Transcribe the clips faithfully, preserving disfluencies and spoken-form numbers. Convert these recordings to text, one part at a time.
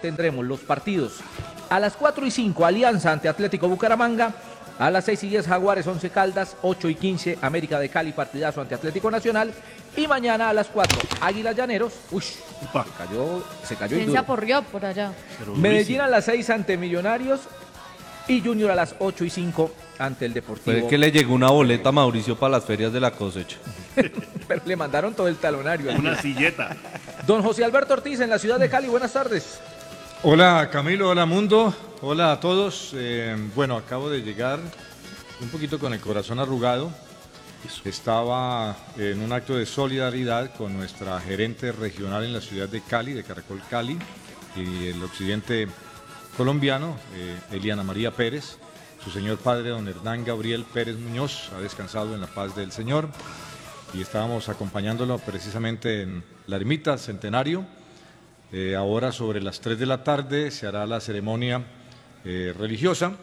tendremos los partidos a las cuatro y cinco, Alianza ante Atlético Bucaramanga. A las seis y diez, Jaguares, Once Caldas. Ocho y quince, América de Cali, partidazo ante Atlético Nacional. Y mañana a las cuatro, Águilas Llaneros. Uy, se cayó, se cayó y ¿Quién duro. se aporrió por allá? Medellín a las seis ante Millonarios. Y Junior a las ocho y cinco ante el Deportivo. Fue que le llegó una boleta a Mauricio para las ferias de la cosecha. Pero le mandaron todo el talonario. Una silleta. Don José Alberto Ortiz en la ciudad de Cali, buenas tardes. Hola Camilo, hola mundo, hola a todos. Eh, bueno, acabo de llegar un poquito con el corazón arrugado. Estaba en un acto de solidaridad con nuestra gerente regional en la ciudad de Cali, de Caracol Cali, y el occidente colombiano, eh, Eliana María Pérez. Su señor padre, don Hernán Gabriel Pérez Muñoz, ha descansado en la paz del Señor, y estábamos acompañándolo precisamente en la ermita Centenario. Eh, ahora sobre las tres de la tarde se hará la ceremonia eh, religiosa,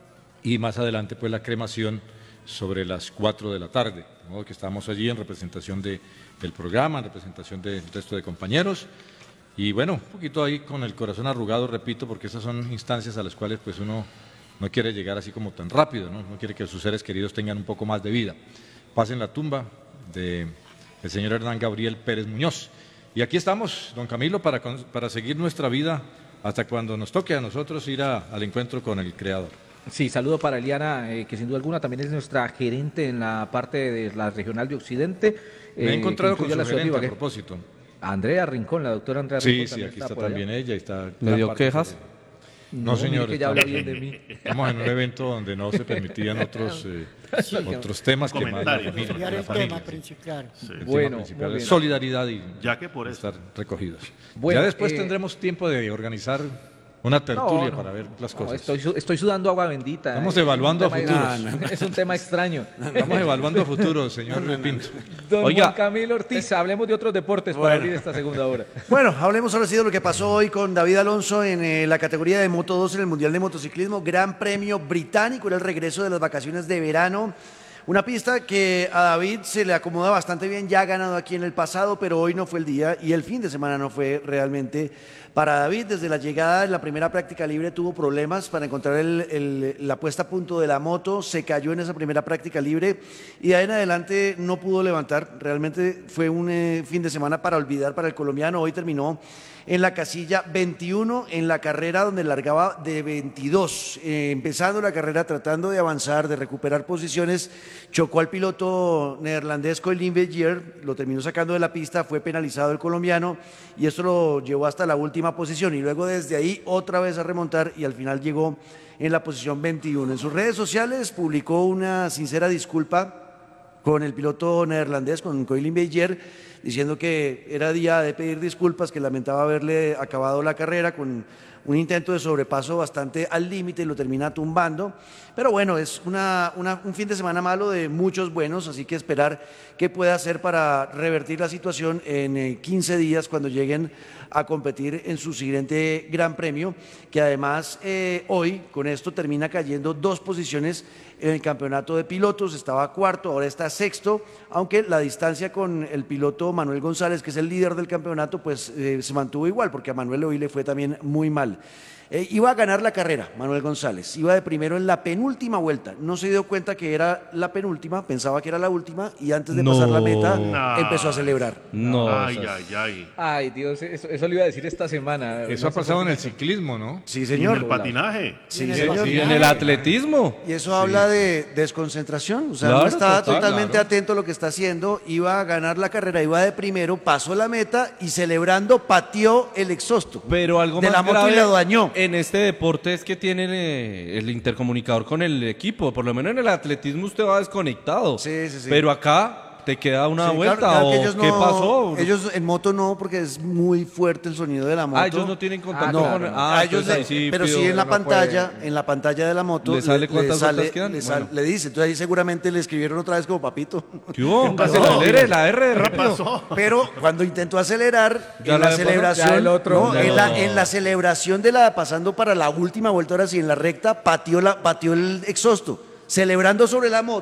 y más adelante pues la cremación sobre las cuatro de la tarde. De modo que estamos allí en representación de, del programa, en representación del resto de compañeros, y bueno, un poquito ahí con el corazón arrugado, repito, porque esas son instancias a las cuales pues uno no quiere llegar así como tan rápido, ¿no? No quiere que sus seres queridos tengan un poco más de vida. Pasen la tumba del señor Hernán Gabriel Pérez Muñoz. Y aquí estamos, don Camilo, para, para seguir nuestra vida hasta cuando nos toque a nosotros ir a, al encuentro con el Creador. Sí, saludo para Eliana, eh, que sin duda alguna también es nuestra gerente en la parte de la regional de Occidente. Me he eh, encontrado con su la gerente ciudad, a propósito. Andrea Rincón, la doctora Andrea Sí, Rincón. sí, aquí está, está por también allá. ella. Está ¿Le dio quejas? De... No, No, señor. que ella habla bien de mí. Estamos en un evento donde no se permitían otros, eh, sí, otros temas que más la familia. La el familia tema sí. principal. Sí. El Bueno, tema principal muy es bien. solidaridad y Ya que por eso. estar recogidos. Bueno, ya después eh, tendremos tiempo de organizar una tertulia No, no, para ver las no, cosas. estoy, su- estoy sudando agua bendita. Estamos eh. evaluando Es un tema- a futuros. Es un tema extraño. Estamos evaluando a futuro, señor Pinto. Don Oiga. Juan Camilo Ortiz, hablemos de otros deportes para abrir esta segunda hora. Bueno, hablemos ahora sí de lo que pasó hoy con David Alonso en eh, la categoría de Moto dos en el Mundial de Motociclismo. Gran Premio Británico, era el regreso de las vacaciones de verano. Una pista que a David se le acomoda bastante bien, ya ha ganado aquí en el pasado, pero hoy no fue el día y el fin de semana no fue realmente para David. Desde la llegada en la primera práctica libre tuvo problemas para encontrar el, el, la puesta a punto de la moto, se cayó en esa primera práctica libre y de ahí en adelante no pudo levantar. Realmente fue un eh, fin de semana para olvidar para el colombiano. Hoy terminó en la casilla veintiuno en la carrera donde largaba de veintidós. Eh, empezando la carrera, tratando de avanzar, de recuperar posiciones, chocó al piloto neerlandés Colin Begier, lo terminó sacando de la pista, fue penalizado el colombiano y esto lo llevó hasta la última posición y luego desde ahí otra vez a remontar y al final llegó en la posición veintiuno. En sus redes sociales publicó una sincera disculpa con el piloto neerlandés, con Colin Begier, diciendo que era día de pedir disculpas, que lamentaba haberle acabado la carrera con un intento de sobrepaso bastante al límite y lo termina tumbando. Pero bueno, es una, una, un fin de semana malo de muchos buenos, así que esperar qué puede hacer para revertir la situación en eh, quince días cuando lleguen a competir en su siguiente Gran Premio, que además eh, hoy con esto termina cayendo dos posiciones en el campeonato de pilotos. Estaba cuarto, ahora está sexto, aunque la distancia con el piloto Manuel González, que es el líder del campeonato, pues eh, se mantuvo igual, porque a Manuel hoy le fue también muy mal. Eh, iba a ganar la carrera, Manuel González, iba de primero en la penúltima vuelta, no se dio cuenta que era la penúltima, pensaba que era la última y antes de No. pasar la meta No. empezó a celebrar. No, Ay, o sea, ay, ay. Ay, Dios, eso, eso le iba a decir esta semana. Eso No ha sé pasado por en qué. el ciclismo, ¿no? Sí, Y en señor. el patinaje. Sí, En el señor. sí, en el atletismo. Y eso habla de desconcentración, o sea, Claro, no estaba total, totalmente claro. atento a lo que está haciendo, iba a ganar la carrera, iba de primero, pasó la meta y celebrando pateó el exhausto Pero algo de más la moto grave y la dañó. en este deporte es que tiene eh, el intercomunicador con el equipo. Por lo menos en el atletismo usted va desconectado. Sí, sí, sí. Pero acá te queda una Sí, vuelta claro, claro que o ellos qué no- pasó. Ellos en moto no, porque es muy fuerte el sonido de la moto. Ah, ellos no tienen contacto Ah, con claro, no. ah, A ellos entonces le- ahí sí pero pido- sí en la no pantalla, puede. en la pantalla de la moto ¿Le sale cuántas sale- vueltas quedan? le, sal- Bueno. le dice, entonces ahí seguramente le escribieron otra vez como papito. ¿Qué hubo? pasó? Acelere, la R de ¿Qué rápido. pasó? Pero cuando intentó acelerar, Ya en la la de pasar, celebración, ya el otro, no, ya en, no. la, en la celebración de la pasando para la última vuelta, ahora sí, en la recta, pateó, la, pateó el exhausto, celebrando sobre la moto,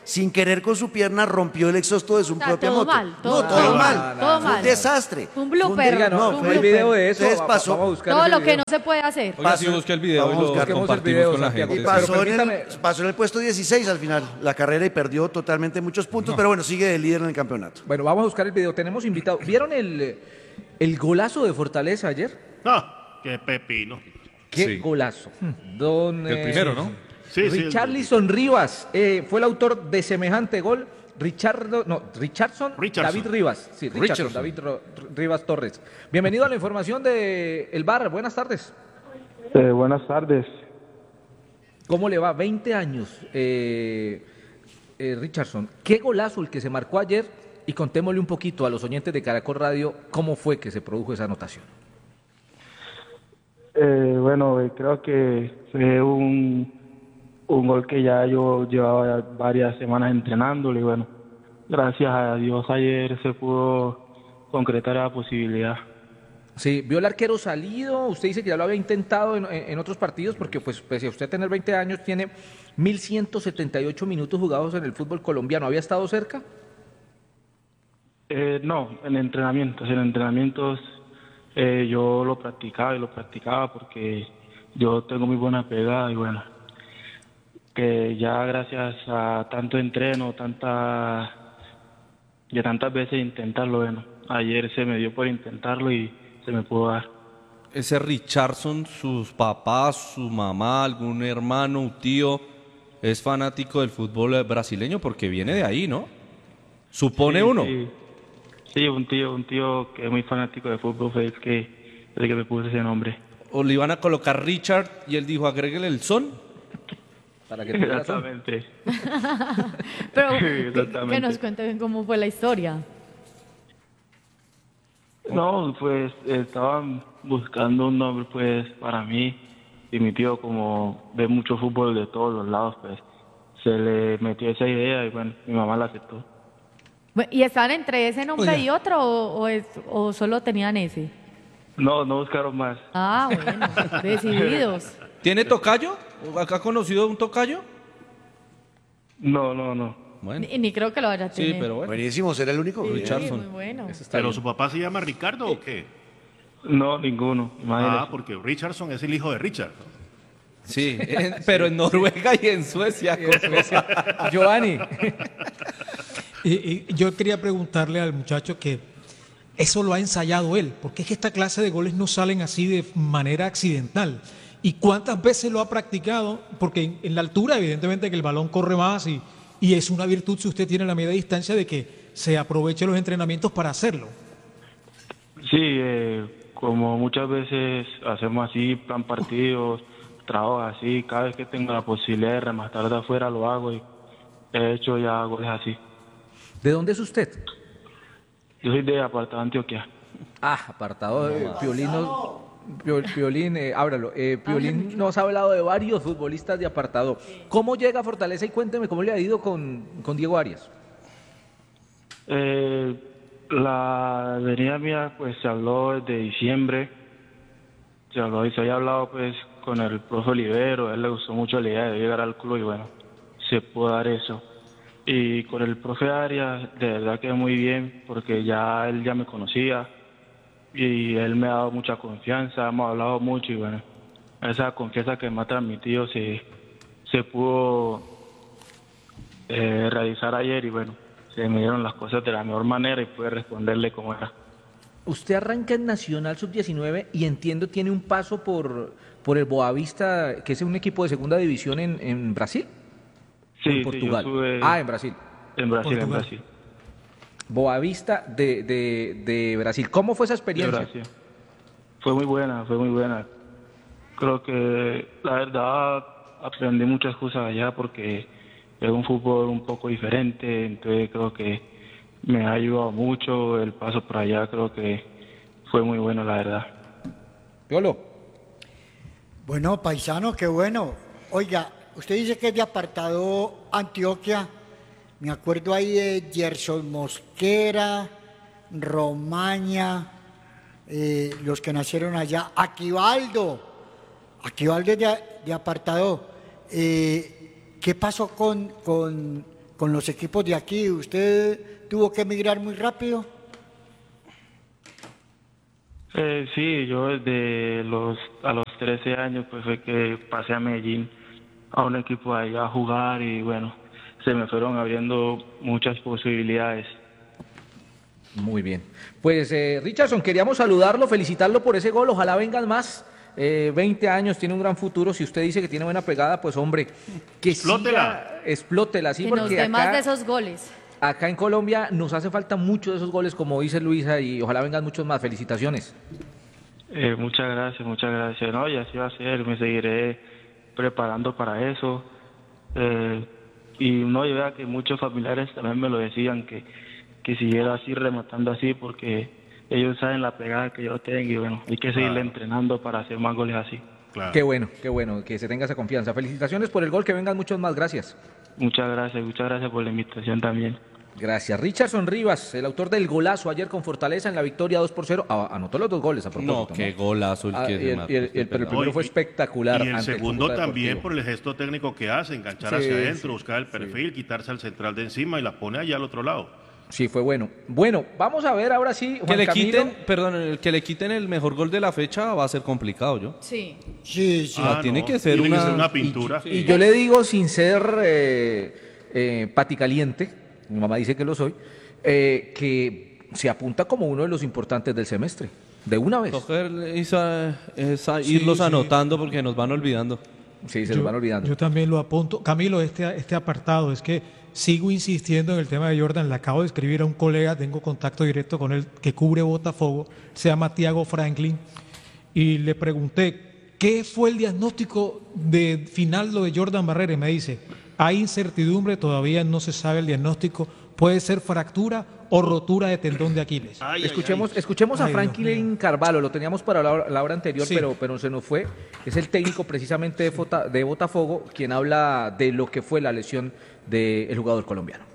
sin querer con su pierna rompió el exhausto de su O sea, propia todo moto. mal, todo no, todo mal, mal. todo Fue mal. un desastre. Un Fue blooper, Oiga, no, un no, no fue hay blooper. video de eso. Entonces va- pasó- vamos a buscar Todo ese lo que video. no se puede hacer. Oiga, si busca el video y Vamos a lo buscar. Busquemos el compartimos video, con la Santiago. Y gente. Pero pasó en, el, permítame- pasó en el puesto dieciséis al final la carrera y perdió totalmente muchos puntos, pero bueno, sigue de líder en el campeonato. Bueno, vamos a buscar el video. Tenemos invitado. ¿Vieron el, el golazo de Fortaleza ayer? Ah, qué pepino. Qué Sí. golazo. Don El eh, primero, ¿no? Sí, sí, el- Richarlison Rivas eh, fue el autor de semejante gol. Richardo, no, Richardson, Richardson. David Rivas. Sí, Richardson, Richardson. David Ro- Rivas Torres. Bienvenido a la información de El Bar. Buenas tardes. Eh, buenas tardes. ¿Cómo le va? veinte años, eh, eh, Richardson. Qué golazo el que se marcó ayer. Y contémosle un poquito a los oyentes de Caracol Radio cómo fue que se produjo esa anotación. Eh, bueno, eh, creo que fue un, un gol que ya yo llevaba varias semanas entrenándolo y bueno, gracias a Dios ayer se pudo concretar la posibilidad. Sí, vio el arquero salido, usted dice que ya lo había intentado en, en otros partidos, porque pues pese a usted tener veinte años, tiene mil ciento setenta y ocho minutos jugados en el fútbol colombiano. ¿Había estado cerca? Eh, no, en entrenamientos, en entrenamientos eh, yo lo practicaba y lo practicaba porque yo tengo muy buena pegada y bueno, que ya gracias a tanto entreno, tanta, de tantas veces intentarlo, bueno, ayer se me dio por intentarlo y se me pudo dar. Ese Richardson, sus papás, su mamá, algún hermano, un tío, es fanático del fútbol brasileño porque viene de ahí, ¿no? Supone Sí, uno. Sí. Sí, un tío, un tío que es muy fanático de fútbol fue el que, el que me puso ese nombre. O le iban a colocar Richard y él dijo, agréguele el son. Para que tuviera razón. Exactamente. Pero Sí, que, exactamente. que nos cuente bien cómo fue la historia. No, pues estaban buscando un nombre pues para mí y mi tío como ve mucho fútbol de todos los lados pues se le metió esa idea y bueno, mi mamá la aceptó. Bu- ¿Y estaban entre ese nombre Oiga. y otro o, o es- o solo tenían ese? No, no buscaron más. Ah, bueno, decididos. ¿Tiene tocayo? ¿Acá ha conocido un tocayo? No, no, no. Bueno, Ni, ni creo que lo vaya a tener. sí, pero bueno. Buenísimo, será el único. Sí, Richardson. muy bueno. Eso está ¿Pero bien. su papá se llama Ricardo o qué? No, ninguno. Imagínese. Ah, porque Richardson es el hijo de Richard. Sí, en- pero en Noruega y en Suecia. Y en Suecia. Giovanni. Y, y yo quería preguntarle al muchacho que eso lo ha ensayado él, porque es que esta clase de goles no salen así de manera accidental. ¿Y cuántas veces lo ha practicado? Porque en, en la altura, evidentemente, que el balón corre más y, y es una virtud si usted tiene la media distancia de que se aproveche los entrenamientos para hacerlo. Sí, eh, como muchas veces hacemos así, plan partidos, trabajo así, cada vez que tengo la posibilidad de rematar de afuera lo hago y he hecho ya goles así. ¿De dónde es usted? Yo soy de Apartado Antioquia. Ah, apartado de Piolín. nos- Pio- Piolín, eh, ábralo. Eh, Piolín nos ha hablado de varios futbolistas de apartado. ¿Cómo llega a Fortaleza? Y cuénteme cómo le ha ido con, con Diego Arias. Eh, la venida mía pues se habló desde diciembre, se habló y se había hablado pues con el profe Olivero, a él le gustó mucho la idea de llegar al club y bueno, se pudo dar eso. Y con el profe Arias, de verdad que muy bien, porque ya él ya me conocía y él me ha dado mucha confianza, hemos hablado mucho y bueno, esa confianza que me ha transmitido se, se pudo eh, realizar ayer y bueno, se me dieron las cosas de la mejor manera y pude responderle como era. Usted arranca en Nacional sub diecinueve y entiendo tiene un paso por, por el Boavista, que es un equipo de segunda división en, en Brasil. Sí, en sí, Portugal. yo estuve Ah, en Brasil. en Brasil, en Portugal. Brasil. Boavista de, de, de Brasil. ¿Cómo fue esa De experiencia? Brasil. Fue muy buena, fue muy buena. Creo que la verdad aprendí muchas cosas allá porque es un fútbol un poco diferente, entonces creo que me ha ayudado mucho el paso por allá, creo que fue muy bueno la verdad. Piolo. Bueno, paisano, qué bueno. Oiga, usted dice que es de Apartado Antioquia. Me acuerdo ahí de Gerson Mosquera, Romaña, eh, los que nacieron allá. Aquivaldo, Aquivaldo es de, de Apartado. Eh, ¿Qué pasó con, con con los equipos de aquí. ¿Usted tuvo que emigrar muy rápido? Eh, sí, yo desde los a los trece años pues fue que pasé a Medellín a un equipo ahí a jugar y bueno, se me fueron abriendo muchas posibilidades. Muy bien. Pues eh, Richardson, queríamos saludarlo, felicitarlo por ese gol, ojalá vengan más. Eh, veinte años, tiene un gran futuro. Si usted dice que tiene buena pegada, pues hombre, que Explótela. siga, explótela, sí, Que nos porque dé más acá, de esos goles. acá en Colombia nos hace falta mucho de esos goles, como dice Luisa, y ojalá vengan muchos más. Felicitaciones. Eh, muchas gracias, muchas gracias. No, y así va a ser, me seguiré preparando para eso. Eh, y no, yo vea que muchos familiares también me lo decían, que, que siguiera así, rematando así, porque ellos saben la pegada que yo tengo y bueno, hay que seguirle Claro. entrenando para hacer más goles así. Claro. Qué bueno, qué bueno, que se tenga esa confianza. Felicitaciones por el gol, que vengan muchos más. Gracias. Muchas gracias, muchas gracias por la invitación también. Gracias. Richardson Rivas, el autor del golazo ayer con Fortaleza en la victoria dos por cero. Ah, anotó los dos goles a propósito. No, qué golazo el Ah, que y se el, mató y el- este y el- pero el pelado. primero fue espectacular. Y el ante segundo Cúcuta también Deportivo. por el gesto técnico que hace, enganchar Sí, hacia adentro, sí, buscar el perfil, quitarse al central de encima y la pone allá al otro lado. Sí, fue bueno. Bueno, vamos a ver ahora sí, Juan Que le Camilo. quiten, perdón, el que le quiten el mejor gol de la fecha va a ser complicado, ¿yo? Sí. Sí, sí. Ah, tiene que ser tiene una- que ser una pintura. Y yo le digo sin ser eh, eh, paticaliente, mi mamá dice que lo soy, eh, que se apunta como uno de los importantes del semestre, de una vez. Coger esa- esa- Sí, irlos sí. anotando porque nos van olvidando. Sí, se Yo- los van olvidando. Yo también lo apunto. Camilo, este, este apartado es que sigo insistiendo en el tema de Jordan. Le acabo de escribir a un colega, tengo contacto directo con él, que cubre Botafogo, se llama Tiago Franklin, y le pregunté, ¿qué fue el diagnóstico de final lo de Jordan Barrera? Y me dice, hay incertidumbre, todavía no se sabe el diagnóstico, puede ser fractura o rotura de tendón de Aquiles. Ay, ay, Escuchemos, ay. escuchemos a Ay, Dios Franklin mío. Carvalho, lo teníamos para la, hora- la hora anterior, Sí. pero, pero se nos fue. Es el técnico precisamente de, Fota- de Botafogo, quien habla de lo que fue la lesión del jugador colombiano.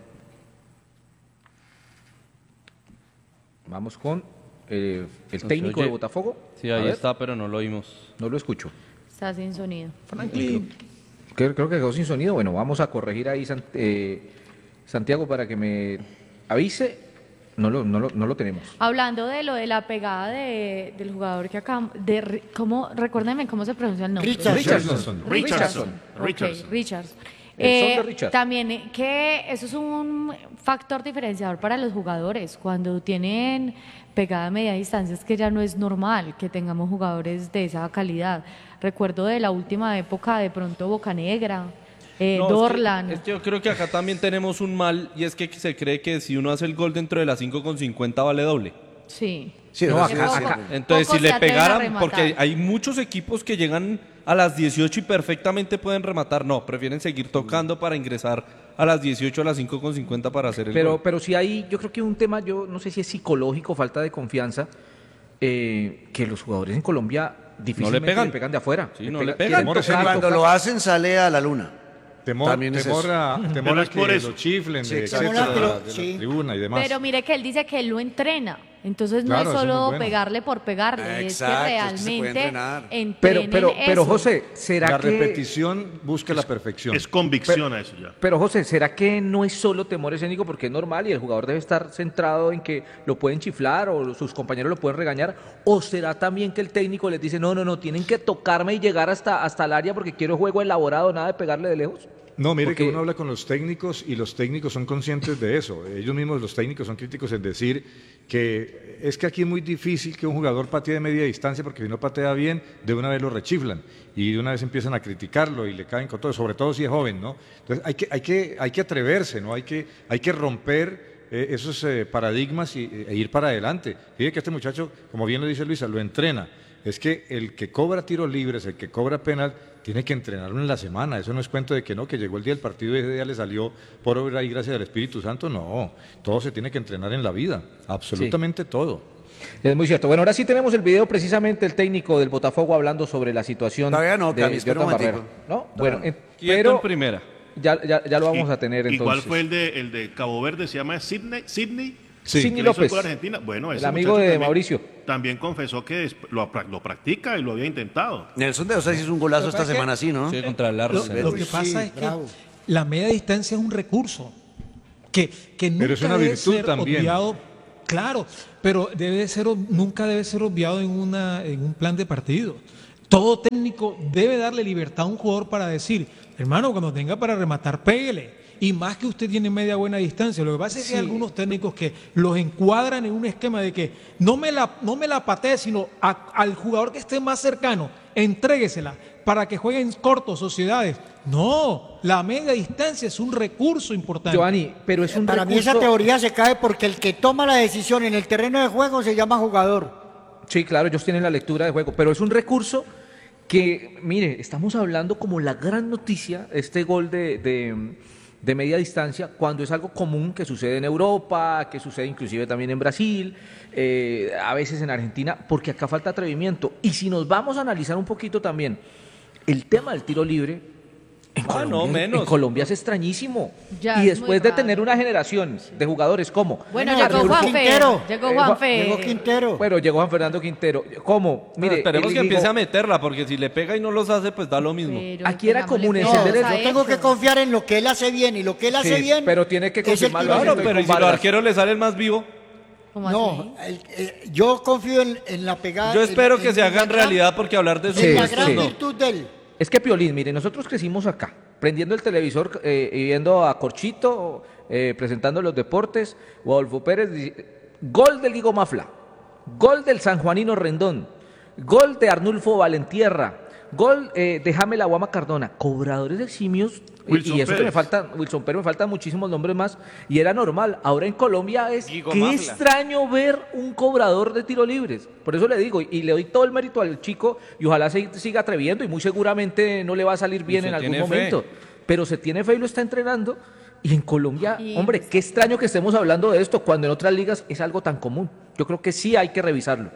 Vamos con eh, el se técnico oye. de Botafogo. Sí, A ahí ver, está, pero no lo oímos. No lo escucho. Está sin sonido. Franklin. Creo, creo que quedó sin sonido. Bueno, vamos a corregir ahí, Sant- eh, Santiago, para que me avise. No lo, no lo, no lo tenemos. Hablando de lo de la pegada de, del jugador que acá, de, Ri- ¿cómo, recuérdenme cómo se pronuncia el nombre. Richardson. Richardson. Richardson. Ok, Richardson. Richards. El son Eh, de Richard. también eh, que eso es un factor diferenciador para los jugadores. Cuando tienen pegada a media distancia es que ya no es normal que tengamos jugadores de esa calidad. Recuerdo de la última época, de pronto Bocanegra, eh, No, es que- Dorlan. es que yo creo que acá también tenemos un mal y es que se cree que si uno hace el gol dentro de las cinco con cincuenta vale doble. Sí. Sí, No, o Que sea, acá- sí, poco- sí. Entonces, pocos si le se atreven a pegaran, rematar. porque hay muchos equipos que llegan a las dieciocho y perfectamente pueden rematar, no, prefieren seguir tocando para ingresar a las dieciocho a las cinco con cincuenta para hacer el Pero, gol. pero sí hay, yo creo que un tema, yo no sé si es psicológico, falta de confianza, eh, que los jugadores en Colombia difícilmente pegan. de afuera. Sí, no le pega- pegan. quieren Temor tocar, escénico. Cuando tocar. lo hacen sale a la luna. Temor, También es temor eso. a, temor Pero a es por que eso. lo chiflen, Sí, de, exacto. etcétera, de la, de la Sí. tribuna y demás. Pero mire que él dice que él lo entrena. Entonces no Claro, es eso es muy solo bueno. pegarle por pegarle, Exacto, es es que que se puede realmente entrenar. entrenen Pero, pero, pero eso. José, ¿será la que... repetición busca la perfección. Es convicción a eso ya. Pero José, ¿será que no es solo temor escénico porque es normal y el jugador debe estar centrado en que lo pueden chiflar o sus compañeros lo pueden regañar? ¿O será también que el técnico les dice, no, no, no, tienen que tocarme y llegar hasta, hasta el área porque quiero juego elaborado, nada de pegarle de lejos? No, mire Porque- que uno habla con los técnicos y los técnicos son conscientes de eso. Ellos mismos, los técnicos, son críticos en decir que es que aquí es muy difícil que un jugador patee de media distancia porque si no patea bien, de una vez lo rechiflan y de una vez empiezan a criticarlo y le caen con todo, sobre todo si es joven, ¿no? Entonces hay que, hay que, hay que atreverse, ¿no? Hay que, hay que romper eh, esos eh, paradigmas y, e ir para adelante. Fíjate que este muchacho, como bien lo dice Luisa, lo entrena. Es que el que cobra tiros libres, el que cobra penal, tiene que entrenarlo en la semana. Eso no es cuento de que no, que llegó el día del partido y ese día le salió por obra y gracia del Espíritu Santo. No, todo se tiene que entrenar en la vida, absolutamente todo. Es muy cierto. Bueno, ahora sí tenemos el video precisamente el técnico del Botafogo hablando sobre la situación Todavía no, de Cami, espera un Jordan Barrera. momentico. ¿No? Bueno, eh, Quieto pero en primera. ya, ya, ya lo vamos ¿Y- a tener ¿Y entonces. cuál fue el de, el de Cabo Verde? ¿Se llama Sidney? ¿Sidney? Sí. Sidney que le hizo López, con Argentina. Bueno, el ese amigo muchacho de también- Mauricio. También confesó que des- lo, pra- lo practica y lo había intentado. Nelson de Osa hizo un golazo Lo que esta pasa es que- semana, sí, ¿no? Sí, contra el Lo, Arsenal. lo que Sí, pasa es que bravo. la media distancia es un recurso. que, que nunca Pero es una debe virtud ser también. obviado. Claro, pero debe ser, nunca debe ser obviado en, una, en un plan de partido. Todo técnico debe darle libertad a un jugador para decir, hermano, cuando tenga para rematar, péguele. Y más que usted tiene media buena distancia. Lo que pasa es que hay algunos técnicos que los encuadran en un esquema de que no me la, no me la patee, sino a, al jugador que esté más cercano, entréguesela para que jueguen cortos, sociedades. No, la media distancia es un recurso importante. Giovanni, pero es un Para recurso... mí esa teoría se cae porque el que toma la decisión en el terreno de juego se llama jugador. Sí, claro, ellos tienen la lectura de juego, pero es un recurso que, mire, estamos hablando como la gran noticia, este gol de, de, de media distancia, cuando es algo común que sucede en Europa, que sucede inclusive también en Brasil, eh, a veces en Argentina, porque acá falta atrevimiento. Y si nos vamos a analizar un poquito también el tema del tiro libre, en, Ah, Colombia, no, menos. en Colombia es extrañísimo. Ya, y es después muy de raro. tener una generación de jugadores como... Bueno, Bueno, llegó Arnulfo Juanfe. Quintero. Llegó Eh, Juanfe. Llegó Quintero. Bueno, llegó Juan Fernando Quintero. ¿Cómo? Mire, Mire, esperemos él que dijo- empiece a meterla, porque si le pega y no los hace, pues da lo mismo. Pero Aquí era tengámosle común fe encender el- a yo tengo eso. que confiar en lo que él hace bien y lo que él hace Sí, bien. pero tiene que es el confirmarlo. tiro Claro, Estoy libre. pero ¿y con si los Vargas. arqueros le salen más vivo? ¿Cómo No, así? el- eh, yo confío en, en la pegada. Yo espero en- que en se la hagan gran- realidad, porque hablar de En sus Sí, la puestos gran sí. no. virtud de él. Es que Piolín, mire, nosotros crecimos acá, prendiendo el televisor eh, y viendo a Corchito, eh, presentando los deportes, o Adolfo Pérez, di- gol del Guigo Mafla, gol del sanjuanino Rendón, gol de Arnulfo Valentierra, gol eh, de Jamel Aguama Cardona, cobradores eximios, y- Wilson y eso que Pérez. me faltan, Wilson Pérez, me faltan muchísimos nombres más, y era normal. Ahora en Colombia es Guigo qué Mafla. extraño ver un cobrador de tiro libres. Por eso le digo, y le doy todo el mérito al chico, y ojalá se siga atreviendo, y muy seguramente no le va a salir bien se en algún tiene fe. momento. Pero se tiene fe y lo está entrenando. Y en Colombia, Y- hombre, qué extraño que estemos hablando de esto cuando en otras ligas es algo tan común. Yo creo que sí hay que revisarlo.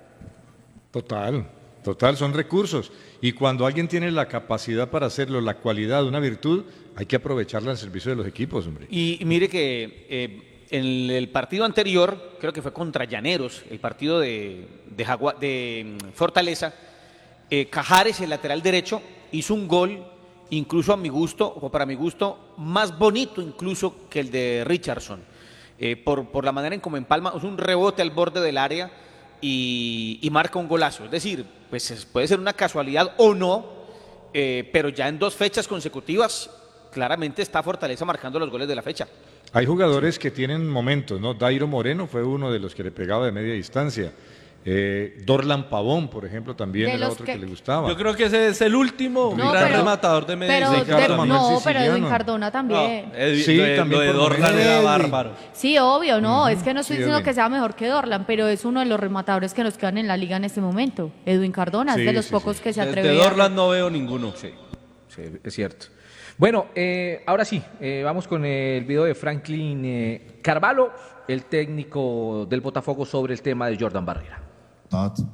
Total, total, son recursos. Y cuando alguien tiene la capacidad para hacerlo, la cualidad, una virtud, hay que aprovecharla al servicio de los equipos, hombre. Y mire que eh, en el partido anterior, creo que fue contra Llaneros, el partido de, de, Jagua- de mm, Fortaleza, eh, Cajares, el lateral derecho, hizo un gol, incluso a mi gusto, o para mi gusto, más bonito incluso que el de Richardson, eh, por, por la manera en cómo empalma, es un rebote al borde del área y, y marca un golazo. Es decir, pues es- puede ser una casualidad o no, eh, pero ya en dos fechas consecutivas, claramente está Fortaleza marcando los goles de la fecha. Hay jugadores que tienen momentos, ¿no? Dairo Moreno fue uno de los que le pegaba de media distancia. Eh, Dorlan Pavón, por ejemplo, también De era los otro que- que... le gustaba. Yo creo que ese es el último No, gran pero- rematador de media Pero, distancia. Ricardo de- Manuel no, pero Edwin Siciliano. Cardona también. No, Edwin- Sí, lo de, también lo de por Dorlan Moreno. era Edwin. bárbaro. Sí, obvio, no, es que no estoy Sí, diciendo Edwin. que sea mejor que Dorlan, pero es uno de los rematadores que nos quedan en la liga en este momento. Edwin Cardona Sí, es de los sí, pocos sí. que se De, atreve de a- Dorlan no veo ninguno. Sí, es cierto. Bueno, eh, ahora sí, eh, vamos con el video de Franklin eh, Carvalho, el técnico del Botafogo, sobre el tema de Jordan Barreira. Tato.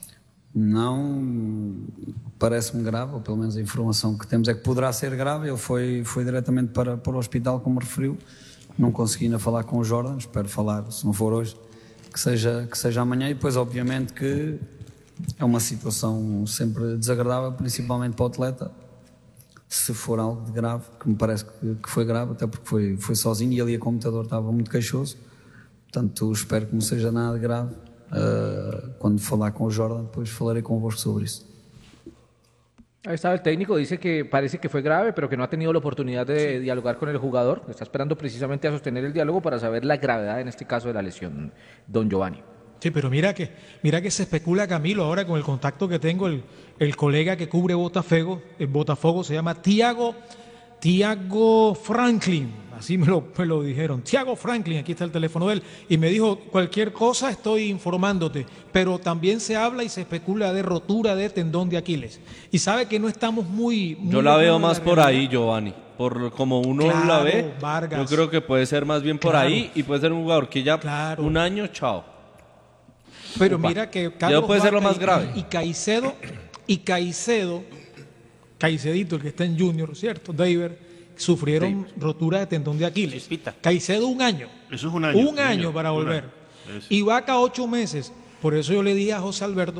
Não parece-me grave, ou pelo menos a informação que temos é que poderá ser grave. Ele foi, foi diretamente para, para o hospital, como referiu. Não consegui ainda falar com o Jordan, espero falar, se não for hoje, que seja, que seja amanhã. E depois, obviamente, que é uma situação sempre desagradável, principalmente para o atleta. Se for algo de grave, que me parece que, que foi grave, até porque foi, foi sozinho e ali a computador estava muito queixoso. Portanto, espero que não seja nada de grave. Uh, quando falar com o Jordan, depois falarei convosco sobre isso. Ahí estaba el técnico, dice que parece que fue grave, pero que no ha tenido la oportunidad de dialogar con el jugador. Está esperando precisamente a sostener el diálogo para saber la gravedad, en este caso, de la lesión, don Giovanni. Sí, pero mira que, mira que se especula, Camilo, ahora con el contacto que tengo, el, el colega que cubre Botafogo, el Botafogo se llama Tiago, Tiago Franklin, así me lo, me lo dijeron, Tiago Franklin, aquí está el teléfono de él, y me dijo, cualquier cosa estoy informándote, pero también se habla y se especula de rotura de tendón de Aquiles, y sabe que no estamos muy... muy Yo la veo lejanos de más la por realidad. ahí, Giovanni. Por como uno Claro, la ve, Vargas. yo creo que puede ser más bien por Claro. ahí y puede ser un jugador que ya Claro. un año, chao. Pero Upa. mira que Ya Carlos puede ser lo Vaca más y- grave. Y Caicedo, y Caicedo, Caicedito, el que está en Junior, ¿cierto? David, sufrieron rotura de tendón de Aquiles. Chispita. Caicedo un año. Eso es un año. Un señor, año para un volver. año. Es- Y Vaca ocho meses. Por eso yo le dije a José Alberto,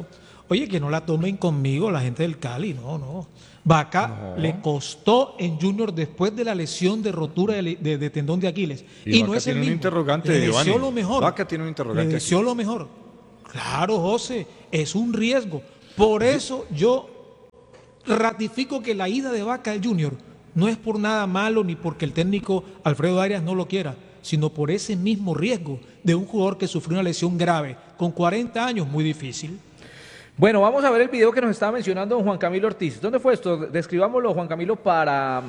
Oye, que no la tomen conmigo la gente del Cali, no, no. Vaca No. le costó en Junior después de la lesión de rotura de, de- de tendón de Aquiles. Y Y, no Vaca es el tiene un mismo. interrogante, Le deseó Giovanni. lo mejor. Vaca tiene un interrogante Le aquí. deseó lo mejor. Claro, José, es un riesgo. Por eso yo ratifico que la ida de Vaca al Junior no es por nada malo ni porque el técnico Alfredo Arias no lo quiera, sino por ese mismo riesgo de un jugador que sufrió una lesión grave con cuarenta años, muy difícil. Bueno, vamos a ver el video que nos estaba mencionando don Juan Camilo Ortiz. ¿Dónde fue esto? Describámoslo, Juan Camilo, para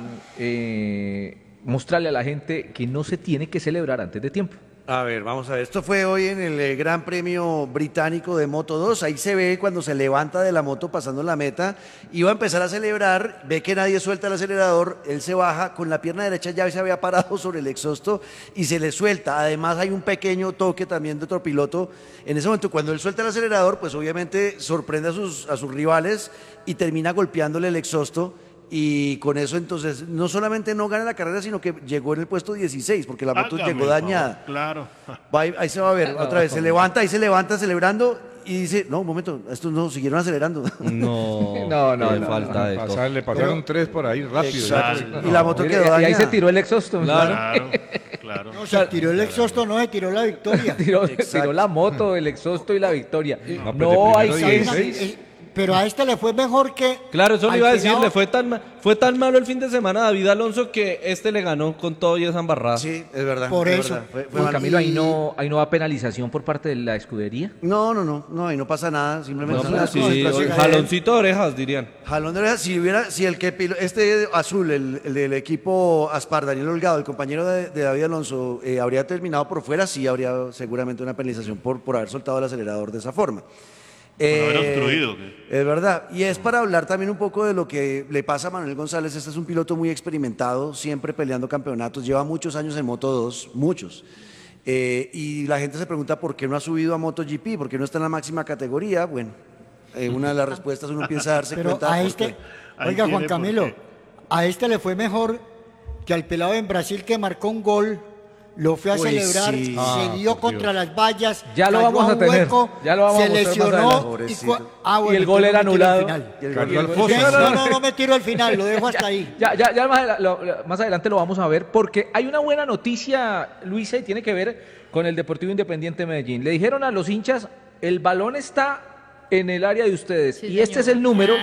eh, mostrarle a la gente que no se tiene que celebrar antes de tiempo. A ver, vamos a ver. Esto fue hoy en el eh, Gran Premio Británico de Moto dos. Ahí se ve cuando se levanta de la moto pasando la meta. Iba a empezar a celebrar, ve que nadie suelta el acelerador, él se baja, con la pierna derecha ya se había parado sobre el exhausto y se le suelta. Además hay un pequeño toque también de otro piloto. En ese momento, cuando él suelta el acelerador, pues obviamente sorprende a sus, a sus rivales y termina golpeándole el exhausto. Y con eso entonces no solamente no gana la carrera, sino que llegó en el puesto dieciséis, porque la moto Hágame llegó el dañada. favor, Claro. Va, ahí, ahí se va a ver, otra vez, se levanta, ahí se levanta celebrando y dice, no, un momento, estos no, siguieron acelerando. No, No, no, qué no, falta de Pasar- todo. le pasaron tres por ahí rápido. Exacto. Y la moto Y, quedó y ahí dañada. se tiró el exhausto. Claro, claro. No, se tiró el exhausto, no se tiró la victoria. Tiró, Exacto. tiró la moto, el exhausto y la victoria. No, pues, No de hay primero que... dieciséis. Eh, Pero a este le fue mejor que. Claro, eso al le iba a decir, pelado. le fue tan, ma- fue tan malo el fin de semana a David Alonso que este le ganó con todo y esa embarrada. Sí, es verdad. Por es eso. verdad, fue- fue Juan malo. Camilo, ahí Y- no, ahí no va penalización por parte de la escudería. No, no, no, no, ahí no pasa nada, simplemente No, es una pues sí, concentración. o- jaloncito de orejas, dirían. Jalón de orejas, si hubiera, si el que pilo- este azul, el, el del equipo Aspar, Daniel Holgado, el compañero de, de David Alonso, eh, habría terminado por fuera, sí habría seguramente una penalización por, por haber soltado el acelerador de esa forma. haber Eh, obstruido, ¿qué? es verdad. Y es para hablar también un poco de lo que le pasa a Manuel González. Este es un piloto muy experimentado, siempre peleando campeonatos, lleva muchos años en Moto dos, muchos. Eh, y la gente se pregunta por qué no ha subido a MotoGP, por qué no está en la máxima categoría. Bueno, eh, una de las respuestas uno empieza a darse Pero cuenta. a por este, qué. Ahí oiga tiene Juan por Camilo, qué. a este le fue mejor que al pelado en Brasil que marcó un gol, lo fue a Uy, celebrar, sí. se Ah, dio por contra Dios. las vallas, Ya lo cayó vamos a un tener, hueco, ya lo vamos a se mostrar más lesionó adelante. y, Pobrecito. cua- ah, bueno, Y el gol entonces era no me tiro al anulado. final. Y el Carlos gol- Alfonso. No, no, no, no me tiro al final, lo dejo hasta ahí. Ya, ya, ya más, adela- lo- lo- más adelante lo vamos a ver porque hay una buena noticia, Luisa, y tiene que ver con el Deportivo Independiente de Medellín. Le dijeron a los hinchas, el balón está en el área de ustedes. Sí, y este señor. es el número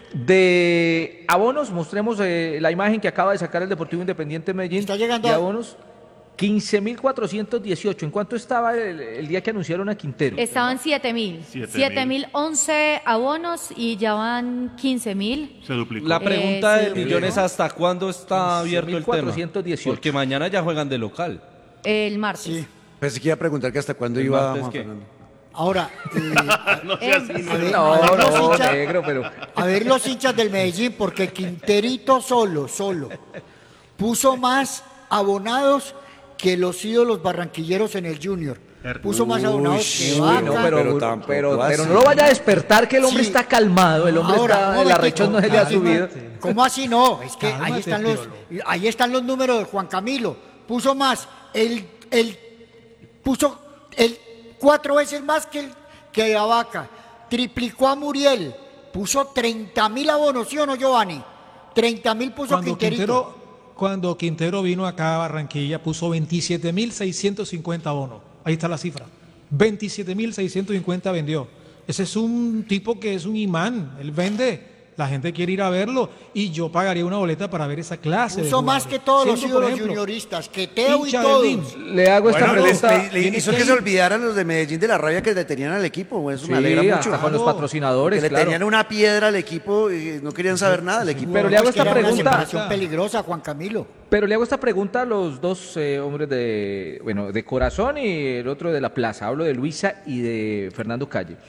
de abonos. Mostremos eh, la imagen que acaba de sacar el Deportivo Independiente de Medellín. Está llegando de a- abonos. quince mil cuatrocientos dieciocho. ¿En cuánto estaba el, el día que anunciaron a Quintero? Estaban siete mil. Siete siete mil once abonos y ya van quince mil. Se duplicó. La pregunta Eh, del sí. millón es ¿hasta cuándo está abierto el tema? cuatrocientos dieciocho. Porque mañana ya juegan de local. El martes. Sí. Pensé que iba a preguntar que hasta cuándo ¿El iba martes Juan qué? Fernando. Ahora, eh, No sea así, a no. ver, No, a ver los no, hinchas- negro, pero... a ver los hinchas del Medellín, porque Quinterito solo, solo, puso más abonados que los ídolos barranquilleros en el Junior. Puso más abonados que Uy, Vaca. no, pero, Pero pero, tampoco pero, así. no lo vaya a despertar que el hombre Sí. está calmado, el hombre Ahora, está, un el momentico, arrechón no se le ha cálmate. subido. ¿Cómo así no? Es que ahí Cálmate, están los, Pirolo. ahí están los números de Juan Camilo. Puso más, el, el puso el cuatro veces más que el, que a Vaca. Triplicó a Muriel. Puso treinta mil abonos, ¿sí o no, Giovanni? treinta mil puso Cuando Quinterito. Quintero, cuando Quintero vino acá a Barranquilla, puso veintisiete mil seiscientos cincuenta abonos. Ahí está la cifra. veintisiete mil seiscientos cincuenta vendió. Ese es un tipo que es un imán. Él vende. La gente quiere ir a verlo y yo pagaría una boleta para ver esa clase. de Puso más jugadores. que todos los Siendo, por ídolos ejemplo, junioristas, que Teo y hincha del todos. Lin. Le hago esta Bueno, les- pregunta. le- le Tienes hizo que que se ir. olvidaran los de Medellín de la rabia que le tenían al equipo. Bueno, eso Sí, me alegra mucho. hasta con los Claro. patrocinadores, Que le claro. tenían una piedra al equipo y no querían saber nada del equipo. Pero le hago Pues que esta era una pregunta. separación peligrosa, Juan Camilo. Pero le hago esta pregunta a los dos eh, hombres de, bueno, de corazón y el otro de la plaza. Hablo de Luisa y de Fernando Calle.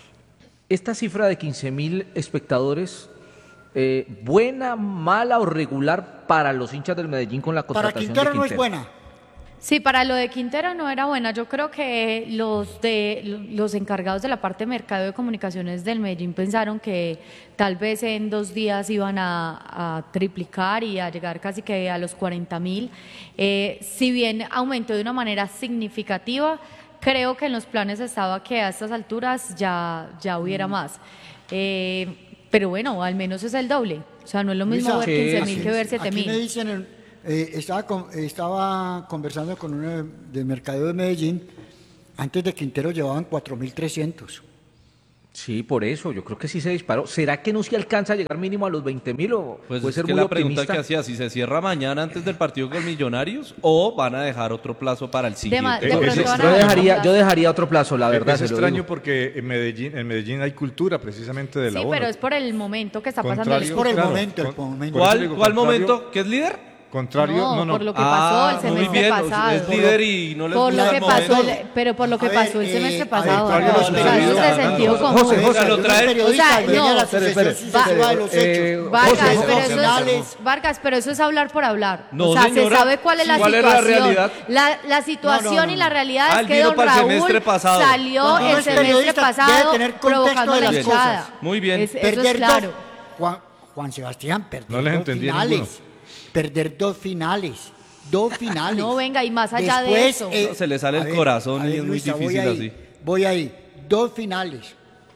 Esta cifra de quince mil espectadores, eh, ¿buena, mala o regular para los hinchas del Medellín con la Para contratación Quintero de no es Quintero? buena. Sí, para lo de Quintero no era buena. Yo creo que los de los encargados de la parte de mercado de comunicaciones del Medellín pensaron que tal vez en dos días iban a, a triplicar y a llegar casi que a los cuarenta mil. Eh, si bien aumentó de una manera significativa, creo que en los planes estaba que a estas alturas ya, ya hubiera Mm. más. Eh, pero bueno, al menos es el doble. O sea, no es lo mismo Luisa, ver sí, quince así mil que es. ver siete Aquí me mil. dicen, eh, estaba, con- estaba conversando con uno de, de Mercadeo de Medellín, antes de Quintero llevaban cuatro mil trescientos. Sí, por eso, yo creo que sí se disparó. ¿Será que no se alcanza a llegar mínimo a los veinte mil o Pues puede es ser que muy la pregunta optimista? que hacía, si se cierra mañana antes del partido con Millonarios o van a dejar otro plazo para el siguiente. ma- de Yo- pronto yo, van a yo dejar dejaría, otro yo plazo. dejaría otro plazo, la verdad. es se lo extraño digo. porque en Medellín, en Medellín hay cultura precisamente del Sí, abono. pero es por el momento que está pasando el Contrario- Es por el claro, momento, el con- momento. por eso ¿Cuál, digo, cuál contrario- momento? ¿Qué es líder? Contrario, No, no, no. por lo que Ah, pasó el muy semestre bien, pasado. es líder y no les Por lo gusta que el pasó, momento. el- pero por lo que A ver, pasó el eh, semestre a ver, pasado, contrario a no, lo o sea, sucedido, eso es de Fernando. sentido común. José, José, lo trae- Periodista, O sea, viene no, la espere, sucesión espere, sucesiva de los eh, hechos. Vargas, José, pero José, eso finales. es, Vargas, pero eso es hablar por hablar. No, o sea, señora. se sabe cuál es la ¿Cuál es la situación. realidad? La, la situación No, no, no, y la no. realidad Ah, es él que vino don para el Raúl semestre pasado. salió Cuando uno el es semestre periodista, debe pasado tener contexto provocando de la las hinchada. cosas. Muy bien. Es- eso Perder es claro. dos, Juan, Juan Sebastián, perder No les dos entendí finales. ninguno. Perder dos finales. Dos finales. No, venga, y más allá de Después, eso. eh, No, se le sale a el corazón a y es muy Luisa, voy difícil ahí, así. Voy ahí. Dos finales.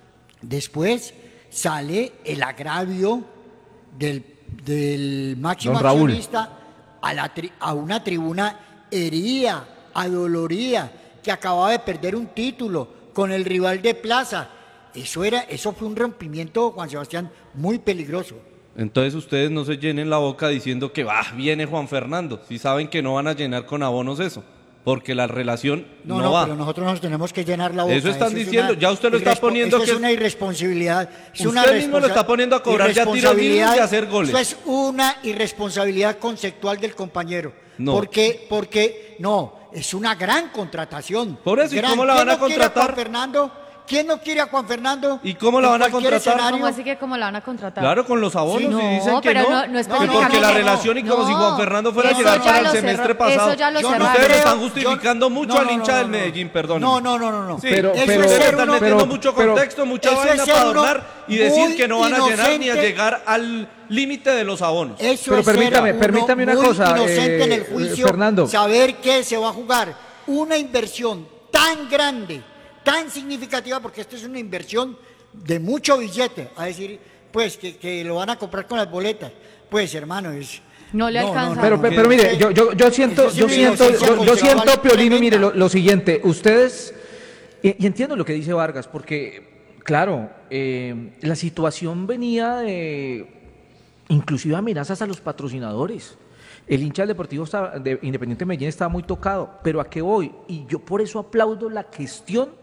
Después sale el agravio del, del máximo Don Raúl. accionista a, la tri- a una tribuna herida, adolorida, que acababa de perder un título con el rival de plaza. Eso, era, eso fue un rompimiento, Juan Sebastián, muy peligroso. Entonces ustedes no se llenen la boca diciendo que va, viene Juan Fernando, si saben que no van a llenar con abonos eso, porque la relación No, no, no, va. pero nosotros nos tenemos que llenar la boca. Eso están es diciendo, una ya usted lo está irrespo- poniendo eso que es es- una irresponsabilidad. Es Usted una mismo lo responsa- está poniendo a cobrar ya tiros libres y irresponsabilidad, hacer goles. Eso es una irresponsabilidad conceptual del compañero. No. Porque, porque, no, es una gran contratación. Por eso, ¿y Gran- cómo la ¿Quién van a no quiere contratar? Juan Fernando? ¿Quién no quiere a Juan Fernando? ¿Y cómo la En van a cualquier contratar? escenario. ¿Cómo así que cómo la van a contratar? Claro, con los abonos Sí, y no, dicen que pero no, no- no que específicamente. porque la No, relación y como si Juan Fernando fuera a eso llegar ya para el lo semestre cerró- pasado. eso ya lo Yo no cerraron. Ustedes lo creo- están justificando yo- mucho no, al no, hincha no, del no. Medellín, perdón. No, no, no, no, no. Sí, Pero- eso pero- ustedes ser están uno- metiendo pero- mucho pero- contexto, mucha eso vaina es ser para uno adornar y decir muy que no van a llenar ni a inocente. llegar al límite de los abonos. Eso Pero es ser permítame, uno permítame una muy cosa, inocente en el eh, juicio, Fernando. saber que se va a jugar una inversión tan grande, tan significativa, porque esto es una inversión de mucho billete, a decir, pues, que, que lo van a comprar con las boletas. Pues, hermano, es... No le alcanza. Pero, pero, pero mire, yo, yo, yo siento, Eso yo es una siento, inocencia yo, yo conceptual siento, Piolino, mire tremenda. lo, lo siguiente, ustedes, y, y entiendo lo que dice Vargas, porque, claro, eh, la situación venía de, inclusive amenazas a los patrocinadores. El hincha del Deportivo estaba- de Independiente Medellín estaba muy tocado, pero ¿a qué voy? Y yo por eso aplaudo la gestión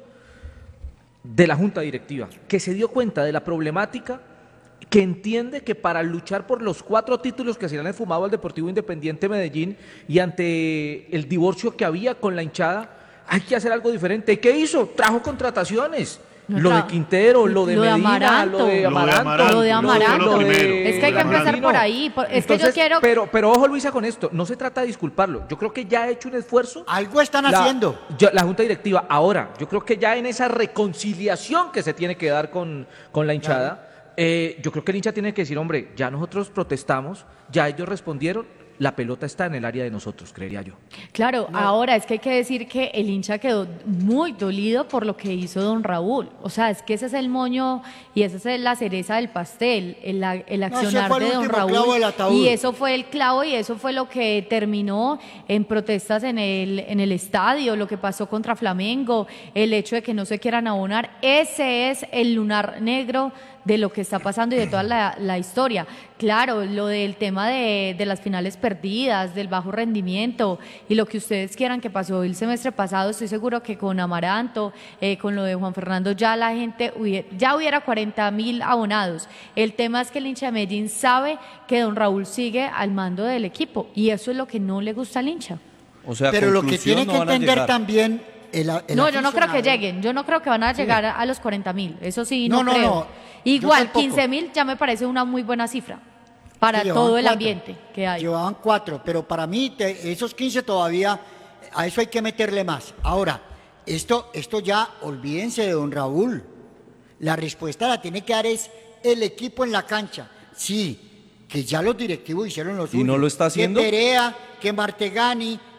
de la Junta Directiva, que se dio cuenta de la problemática, que entiende que para luchar por los cuatro títulos que se le han esfumado al Deportivo Independiente Medellín y ante el divorcio que había con la hinchada, hay que hacer algo diferente. ¿Y qué hizo? Trajo contrataciones. No Lo de tra- Quintero, lo de lo de Medina, Amaranto. lo de Amaranto. Lo de Amaranto. lo de- Es que hay que lo de empezar Martino. por ahí, por- es que yo Entonces, quiero- Pero, pero ojo, Luisa, con esto. No se trata de disculparlo. Yo creo que ya ha hecho un esfuerzo. Algo están La- haciendo. yo- la Junta Directiva. Ahora, yo creo que ya en esa reconciliación que se tiene que dar con, con la hinchada, eh, yo creo que el hincha tiene que decir, hombre, ya nosotros protestamos, ya ellos respondieron, la pelota está en el área de nosotros, creería yo. Claro, ahora es que hay que decir que el hincha quedó muy dolido por lo que hizo don Raúl. O sea, es que ese es el moño y esa es la cereza del pastel, el, a- el No, ese accionar fue el de don último clavo del Raúl. ataúd. Y eso fue el clavo y eso fue lo que terminó en protestas en el, en el estadio, lo que pasó contra Flamengo, el hecho de que no se quieran abonar. Ese es el lunar negro de lo que está pasando y de toda la, la historia. Claro, lo del tema de, de las finales perdidas, del bajo rendimiento y lo que ustedes quieran que pasó el semestre pasado, estoy seguro que con Amaranto, eh, con lo de Juan Fernando, ya la gente hubiera, ya hubiera cuarenta mil abonados. El tema es que el hincha de Medellín sabe que don Raúl sigue al mando del equipo y eso es lo que no le gusta al hincha. O sea, Pero lo que conclusión, tiene no que van a entender llegar. también el, el No, yo no creo que aficionado- lleguen, yo no creo que van a llegar a, a los cuarenta mil, eso sí, no, No, no, creo. no, Igual, yo tampoco. quince mil ya me parece una muy buena cifra para Sí, llevaban todo el cuatro. ambiente que hay. Llevaban cuatro, pero para mí te- esos quince todavía, a eso hay que meterle más. Ahora, esto, esto ya, olvídense de don Raúl. La respuesta la tiene que dar es el equipo en la cancha. Sí, que ya los directivos hicieron lo suyo. ¿Y no lo está haciendo? Que Perea, que Martegani,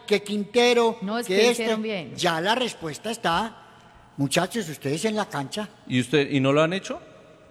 que Quintero, No, es que, que este. hicieron bien. Ya la respuesta está. Muchachos, ustedes en la cancha ¿Y usted y no lo han hecho?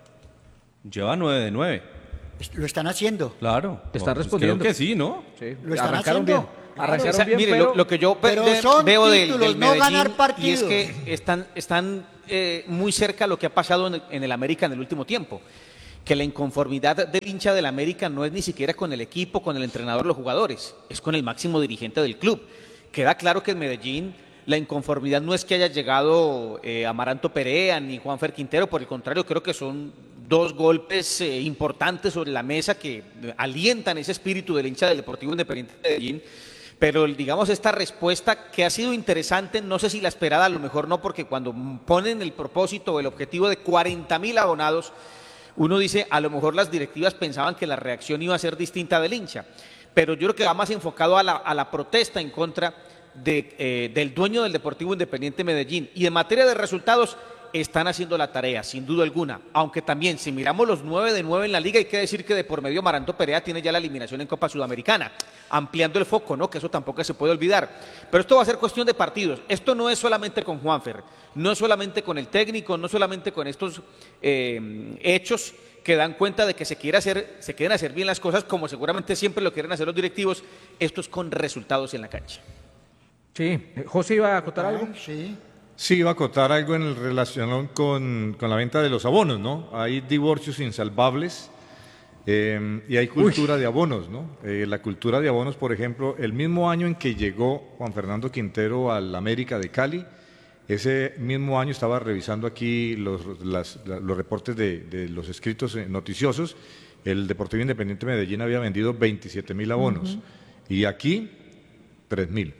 Lleva nueve de nueve. lo están haciendo. Claro. Te están pues respondiendo. Creo que sí, ¿no? Sí. Lo están Arrancaron haciendo. bien. Claro. Arrancaron O sea, bien, mire, pero... lo, lo que yo ve- pero ve- son veo del, títulos, del no Medellín ganar y es partidos. que están, están eh, muy cerca a lo que ha pasado en el, en el América en el último tiempo. Que la inconformidad del hincha del América no es ni siquiera con el equipo, con el entrenador, los jugadores, es con el máximo dirigente del club. Queda claro que en Medellín la inconformidad no es que haya llegado eh, Amaranto Perea ni Juanfer Quintero, por el contrario, creo que son dos golpes eh, importantes sobre la mesa que eh, alientan ese espíritu del hincha del Deportivo Independiente de Medellín. Pero digamos esta respuesta que ha sido interesante, no sé si la esperada, a lo mejor no, porque cuando ponen el propósito o el objetivo de cuarenta mil abonados, uno dice, a lo mejor las directivas pensaban que la reacción iba a ser distinta del hincha, pero yo creo que va más enfocado a la, a la protesta en contra de, eh, del dueño del Deportivo Independiente Medellín. Y en materia de resultados, están haciendo la tarea, sin duda alguna, aunque también, si miramos los nueve de nueve en la liga, hay que decir que de por medio Amaranto Perea tiene ya la eliminación en Copa Sudamericana, ampliando el foco, ¿no? Que eso tampoco se puede olvidar. Pero esto va a ser cuestión de partidos, esto no es solamente con Juanfer, no es solamente con el técnico, no solamente con estos eh, hechos que dan cuenta de que se quiere hacer, se quieren hacer bien las cosas, como seguramente siempre lo quieren hacer los directivos, esto es con resultados en la cancha. Sí, José iba a acotar algo. Sí. Sí, iba a acotar algo en relación con, con la venta de los abonos, ¿no? Hay divorcios insalvables eh, y hay cultura Uy. de abonos, ¿no? Eh, la cultura de abonos, por ejemplo, el mismo año en que llegó Juan Fernando Quintero al América de Cali, ese mismo año estaba revisando aquí los, las, los reportes de, de los escritos noticiosos, el Deportivo Independiente de Medellín había vendido veintisiete mil abonos uh-huh. y aquí tres mil,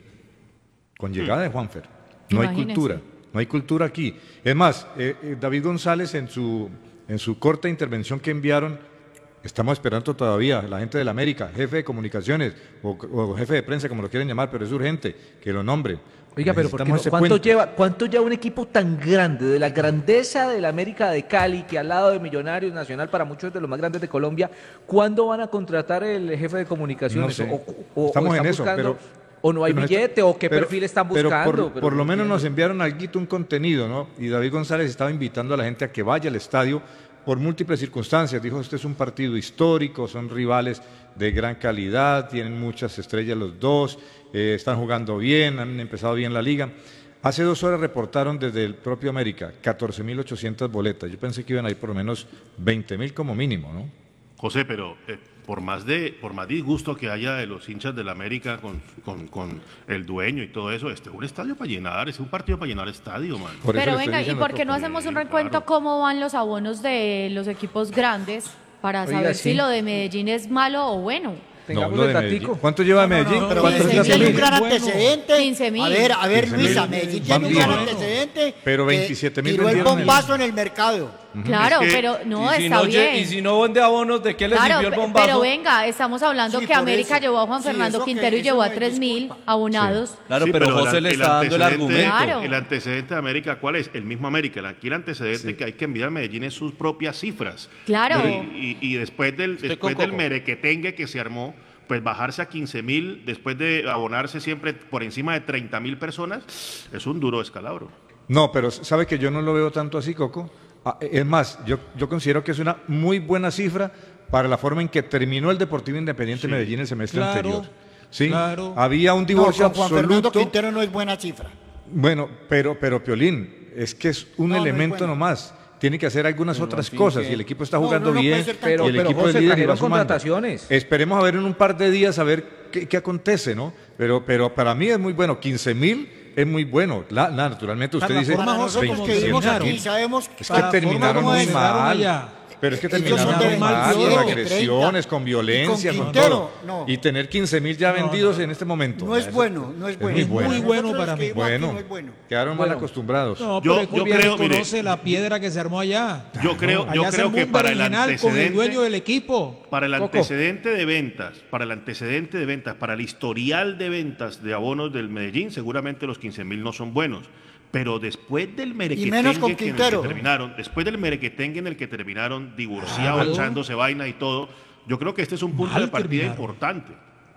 con llegada de Juanfer. No Imagínense. hay cultura, no hay cultura aquí. Es más, eh, eh, David González en su, en su corta intervención que enviaron, estamos esperando todavía, la gente de la América, jefe de comunicaciones o, o jefe de prensa, como lo quieren llamar, pero es urgente que lo nombre. Oiga, pero ¿por qué no? ¿Cuánto lleva, ¿cuánto lleva un equipo tan grande, de la grandeza de la América de Cali, que al lado de Millonarios Nacional, para muchos es de los más grandes de Colombia, ¿cuándo van a contratar el jefe de comunicaciones? No sé. o, o, estamos o en eso, buscando, pero... ¿O no hay pero billete? ¿O qué pero, perfil están pero buscando? Por, pero por lo no menos entiendo. nos enviaron algo, un contenido, ¿no? Y David González estaba invitando a la gente a que vaya al estadio por múltiples circunstancias. Dijo, este es un partido histórico, son rivales de gran calidad, tienen muchas estrellas los dos, eh, están jugando bien, han empezado bien la liga. Hace dos horas reportaron desde el propio América catorce mil ochocientas boletas. Yo pensé que iban a ir por lo menos veinte mil como mínimo, ¿no? José, pero eh, por más de por más disgusto que haya de los hinchas del América con, con, con el dueño y todo eso, este es un estadio para llenar, es un partido para llenar estadio, man. Por Pero venga, ¿y por qué no hacemos un recuento claro. cómo van los abonos de los equipos grandes para Oiga, saber sí. si lo de Medellín es malo o bueno? No, lo de Medellín. ¿Cuánto lleva Medellín? No, no, no, pero Medellín tiene un gran antecedente. quince mil. A ver, a ver, Luisa, Medellín tiene un gran antecedente. Pero veintisiete mil tiró el bombazo en el mercado. Uh-huh. Claro, es que, pero no, si está no, bien. Y si no vende abonos, ¿de qué le claro, sirvió el bombazo? Pero venga, estamos hablando sí, que América eso. llevó a Juan Fernando sí, Quintero y llevó a tres mil abonados. Sí. Claro, sí, pero, pero José el, le está dando el argumento. Claro. El antecedente de América, ¿cuál es? El mismo América. Aquí el antecedente sí. que hay que enviar a Medellín es sus propias cifras. Claro. Y, y, y después del, después del merequetengue que se armó, pues bajarse a quince mil después de abonarse siempre por encima de treinta mil personas, es un duro escalabro. No, pero sabe que yo no lo veo tanto así, Coco. Es más, yo, yo considero que es una muy buena cifra para la forma en que terminó el Deportivo Independiente sí. Medellín el semestre claro, anterior. Sí, claro. Había un divorcio no, con Juan absoluto. Fernando Quintero no es buena cifra. Bueno, pero, pero Piolín, es que es un no, elemento no es nomás. Tiene que hacer algunas pero otras cosas y el equipo está jugando no, no, no bien pero, y el pero equipo José, es líder y va contrataciones. Sumando. Esperemos a ver en un par de días a ver qué, qué acontece, ¿no? Pero, pero para mí es muy bueno, quince mil es muy bueno. La, la, naturalmente usted para dice para nosotros que vivimos aquí sabemos es que terminaron muy mal. Allá. Pero es que terminaron muy mal, con agresiones, con violencia, y con, con Quintero, todo. No. Y tener quince mil ya vendidos no, no. en este momento. No es eso, bueno, no es bueno. Es muy bueno, muy bueno para mí. Bueno, no es bueno. Quedaron bueno. mal acostumbrados. No, pero yo, yo creo, conoce mire, la piedra que se armó allá. Yo creo, allá yo creo que para el antecedente con el dueño del equipo. Para el Coco. antecedente de ventas, para el antecedente de ventas, para el historial de ventas de abonos del Medellín, seguramente los quince mil no son buenos. Pero después del merequetengue con que en el que terminaron, después del merequetengue en el que terminaron divorciados, claro. echándose vaina y todo, yo creo que este es un punto Mal de partida terminaron. importante.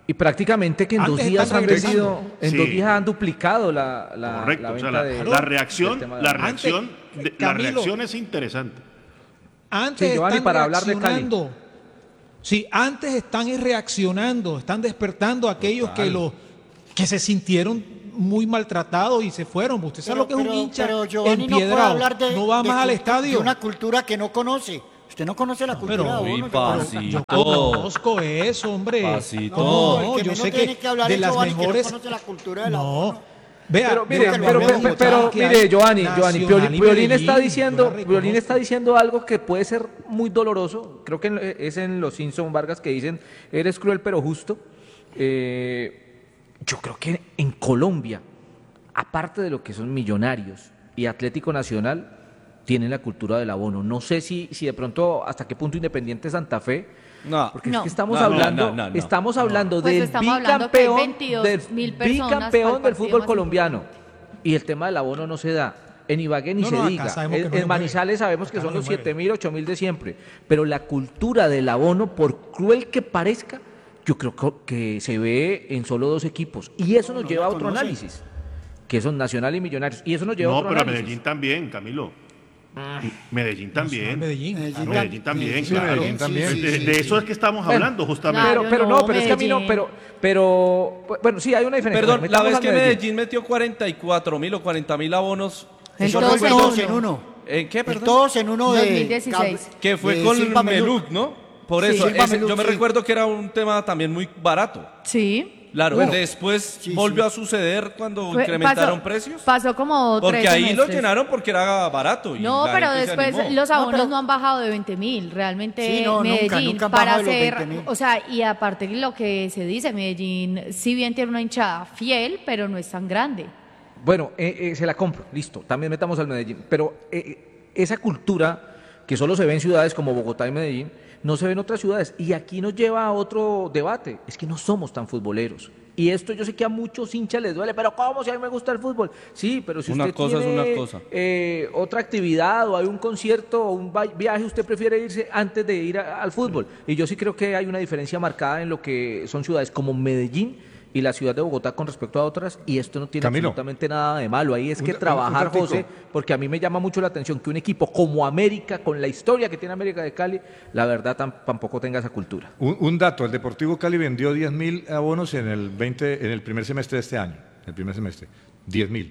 Y prácticamente que en Antes dos días están han regresando. vendido, en Sí. dos días han duplicado la, la, Correcto, la o sea, venta la, de la reacción, del tema de la abono. reacción, Antes, de- la Camilo. reacción es interesante. Antes Sí, Giovanni, están para hablar de Cali. reaccionando. Sí, antes están es reaccionando, están despertando a aquellos que lo que se sintieron muy maltratados y se fueron. Usted sabe lo que es un hincha Giovanni no puede empiedrado. hablar de, No va de más al cultu- estadio. de una cultura que no conoce. Usted no conoce la cultura pero- de Uy, abono, pasito. Giovanni. Yo conozco eso, hombre. Pasito. No, el que yo menos sé tiene que, que hablar de es las Giovanni, que no mejores. conoce la cultura del No. abono. Vea, Pero de mire, lo que pero, hablamos pero, de pero, que mire, hay Giovanni, Giovanni, Nacional Piolín, y Piolín está Medellín, diciendo, yo la Piolín reconozco. está diciendo algo que puede ser muy doloroso. Creo que en- es en los Simpson Vargas que dicen, eres cruel pero justo. Eh, yo creo que en Colombia, aparte de lo que son Millonarios y Atlético Nacional, tienen la cultura del abono. No sé si, si de pronto hasta qué punto Independiente Santa Fe, No. porque No. es que estamos No, no, hablando, no, no, no. estamos hablando Pues del estamos hablando que hay bicampeón, veintidós del mil personas para bicampeón el del partido fútbol más colombiano. Y el tema del abono no se da. En Ibagué ni No, se no, acá diga. sabemos que En, no en se Manizales sabemos que Acá son no los se mueve. siete mil, ocho mil de siempre. Pero la cultura del abono, por cruel que parezca, yo creo co- que se ve en solo dos equipos. Y eso nos no lleva la a otro conoce. análisis, que son Nacional y Millonarios. Y eso nos lleva a No, otro pero a análisis. Medellín también, Camilo. Medellín también. Medellín. Medellín, Medellín también, Sí, claro. Medellín también. sí, De, sí, de sí. eso es que estamos Bueno, hablando, justamente. Pero, Claro, pero no, no, pero es que a mí no, Medellín. pero, pero, bueno, sí, hay una diferencia. Perdón, Bueno, la metamos vez al que Medellín. Medellín metió cuarenta y cuatro mil o cuarenta mil abonos, El Eso todos fue en todos uno. en uno. ¿en qué, El perdón? todos en uno de dos mil dieciséis. Que fue de con Silva Meluc, ¿no? Por Sí, eso, Silva ese- Meluc, yo me sí. recuerdo que era un tema también muy barato. Sí. Claro, Bueno. después Sí, volvió sí. a suceder cuando Fue- incrementaron pasó- precios. Pasó como Porque tres ahí lo semestres. llenaron porque era barato. Y No, la pero gente se después animó. los No, abonos no, pero- han bajado de veinte mil. Realmente Sí, no, nunca, Medellín, nunca han para bajado de los hacer, veinte mil. o sea, y aparte de lo que se dice, Medellín, si bien tiene una hinchada fiel, pero no es tan grande. Bueno, eh, eh, se la compro, listo, también metamos al Medellín. Pero eh, esa cultura que solo se ve en ciudades como Bogotá y Medellín, no se ve en otras ciudades. Y aquí nos lleva a otro debate, es que no somos tan futboleros. Y esto yo sé que a muchos hinchas les duele, pero ¿cómo si a mí me gusta el fútbol? Sí, pero si Una usted cosa es tiene una cosa. eh, otra actividad o hay un concierto o un va- viaje, usted prefiere irse antes de ir a- al fútbol. Y yo sí creo que hay una diferencia marcada en lo que son ciudades como Medellín y la ciudad de Bogotá con respecto a otras, y esto no tiene Camilo. absolutamente nada de malo. Ahí es Un- que un- un trabajar, ratico. José, porque a mí me llama mucho la atención que un equipo como América, con la historia que tiene América de Cali, la verdad tam- tampoco tenga esa cultura. Un, un dato, el Deportivo Cali vendió diez mil abonos en el veinte, en el primer semestre de este año, el primer semestre, diez mil.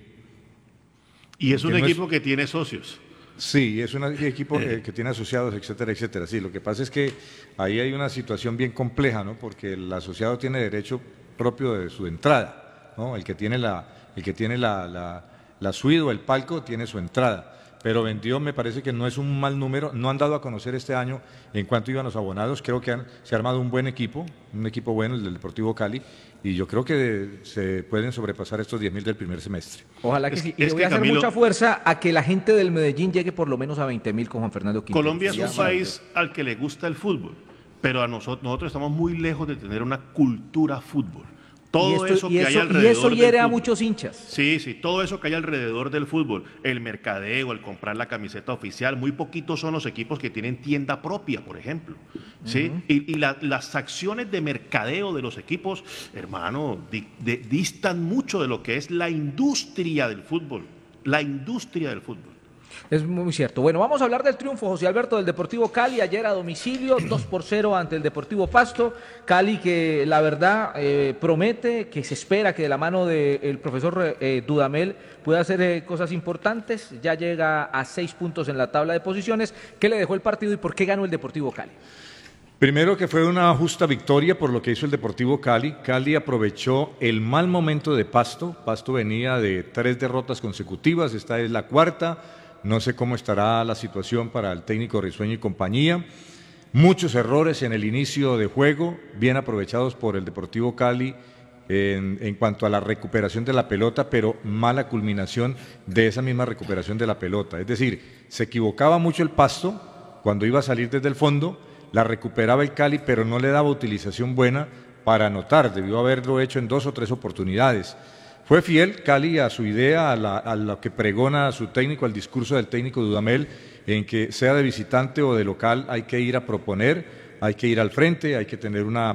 Y es un Que no es- equipo que tiene socios. Sí, es un equipo eh, que tiene asociados, etcétera, etcétera. Sí, lo que pasa es que ahí hay una situación bien compleja, ¿no? Porque el asociado tiene derecho propio de su entrada, ¿no? El que tiene la, el que tiene la, la, la suite o el palco tiene su entrada. Pero vendió, me parece que no es un mal número, no han dado a conocer este año en cuánto iban los abonados, creo que han- se ha armado un buen equipo, un equipo bueno, el del Deportivo Cali, y yo creo que se pueden sobrepasar estos diez mil del primer semestre. Ojalá que Es- sí. Y es le voy que, a hacer Camilo- mucha fuerza a que la gente del Medellín llegue por lo menos a veinte mil con Juan Fernando Quintero. Colombia es Ya, un país al que le gusta el fútbol, pero a nosotros, nosotros estamos muy lejos de tener una cultura fútbol. Todo y esto- eso y que hay eso- alrededor y eso del hiere a fútbol. muchos hinchas. Sí, sí, todo eso que hay alrededor del fútbol, el mercadeo, el comprar la camiseta oficial, muy poquitos son los equipos que tienen tienda propia, por ejemplo. ¿Sí? Y, y la- las acciones de mercadeo de los equipos, hermano, di- de- distan mucho de lo que es la industria del fútbol. La industria del fútbol. Es muy cierto. Bueno, vamos a hablar del triunfo, José Alberto, del Deportivo Cali, ayer a domicilio, dos por cero ante el Deportivo Pasto. Cali que la verdad eh, promete, que se espera que de la mano del profesor eh, Dudamel pueda hacer eh, cosas importantes. Ya llega a seis puntos en la tabla de posiciones. ¿Qué le dejó el partido y por qué ganó el Deportivo Cali? Primero que fue una justa victoria por lo que hizo el Deportivo Cali. Cali aprovechó el mal momento de Pasto. Pasto venía de tres derrotas consecutivas, esta es la cuarta. No sé cómo estará la situación para el técnico Risueño y compañía. Muchos errores en el inicio de juego, bien aprovechados por el Deportivo Cali en, en cuanto a la recuperación de la pelota, pero mala culminación de esa misma recuperación de la pelota. Es decir, se equivocaba mucho el Pasto cuando iba a salir desde el fondo, la recuperaba el Cali, pero no le daba utilización buena para anotar. Debió haberlo hecho en dos o tres oportunidades. Fue fiel Cali a su idea, a, la, a lo que pregona su técnico, al discurso del técnico Dudamel, en que sea de visitante o de local hay que ir a proponer, hay que ir al frente, hay que tener una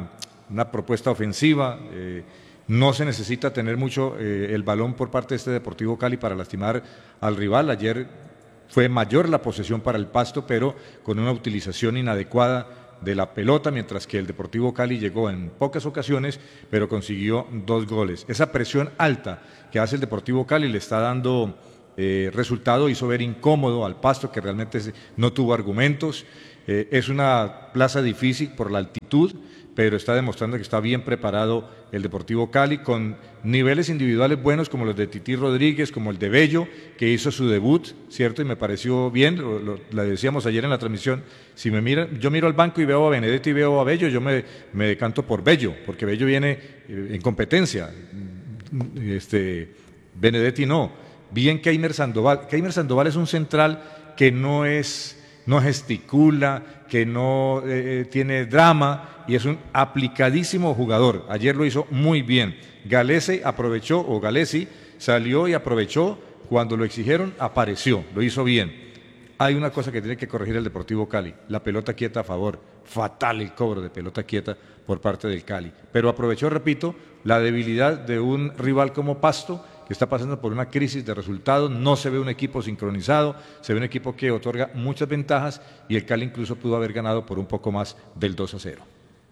una propuesta ofensiva. Eh, no se necesita tener mucho eh, el balón por parte de este Deportivo Cali para lastimar al rival. Ayer fue mayor la posesión para el Pasto, pero con una utilización inadecuada de la pelota, mientras que el Deportivo Cali llegó en pocas ocasiones, pero consiguió dos goles. Esa presión alta que hace el Deportivo Cali le está dando eh, resultado, hizo ver incómodo al Pasto, que realmente no tuvo argumentos. Eh, es una plaza difícil por la altitud, pero está demostrando que está bien preparado el Deportivo Cali, con niveles individuales buenos como los de Tití Rodríguez, como el de Bello, que hizo su debut, ¿cierto? Y me pareció bien, lo, lo, lo decíamos ayer en la transmisión, si me mira, yo miro al banco y veo a Benedetti y veo a Bello, yo me, me decanto por Bello, porque Bello viene eh, en competencia, este, Benedetti no. Bien Keimer Sandoval, Keimer Sandoval es un central que no es... no gesticula, que no eh, tiene drama y es un aplicadísimo jugador. Ayer lo hizo muy bien. Galese aprovechó, o Galesi salió y aprovechó, cuando lo exigieron, apareció, lo hizo bien. Hay una cosa que tiene que corregir el Deportivo Cali, la pelota quieta a favor. Fatal el cobro de pelota quieta por parte del Cali. Pero aprovechó, repito, la debilidad de un rival como Pasto, que está pasando por una crisis de resultados. No se ve un equipo sincronizado, se ve un equipo que otorga muchas ventajas y el Cali incluso pudo haber ganado por un poco más del dos a cero.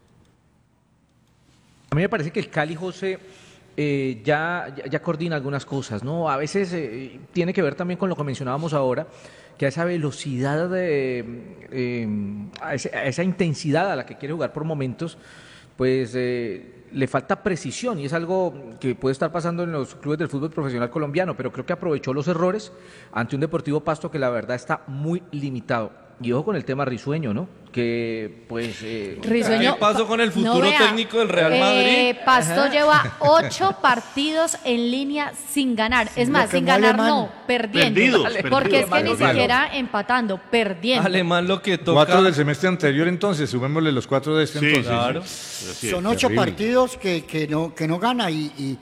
A mí me parece que el Cali, José, eh, ya, ya, ya coordina algunas cosas, ¿no? A veces eh, tiene que ver también con lo que mencionábamos ahora, que a esa velocidad, de, eh, a, ese, a esa intensidad a la que quiere jugar por momentos, pues eh, le falta precisión, y es algo que puede estar pasando en los clubes del fútbol profesional colombiano, pero creo que aprovechó los errores ante un Deportivo Pasto que la verdad está muy limitado. Y ojo con el tema Risueño, ¿no? Que pues... Eh, Risueño, ¿Qué pasó con el futuro no vea, técnico del Real Madrid? Eh, Pasto Ajá. lleva ocho partidos en línea sin ganar. Es más, sin ganar Alemán. no, perdiendo. Perdidos, porque es que perdidos, ni malos, siquiera empatando, perdiendo. Alemán lo que toca. Cuatro del semestre anterior entonces, sumémosle los cuatro de este Sí, entonces. Claro. Así es. Son ocho terrible. partidos que, que, no, que no gana y, y,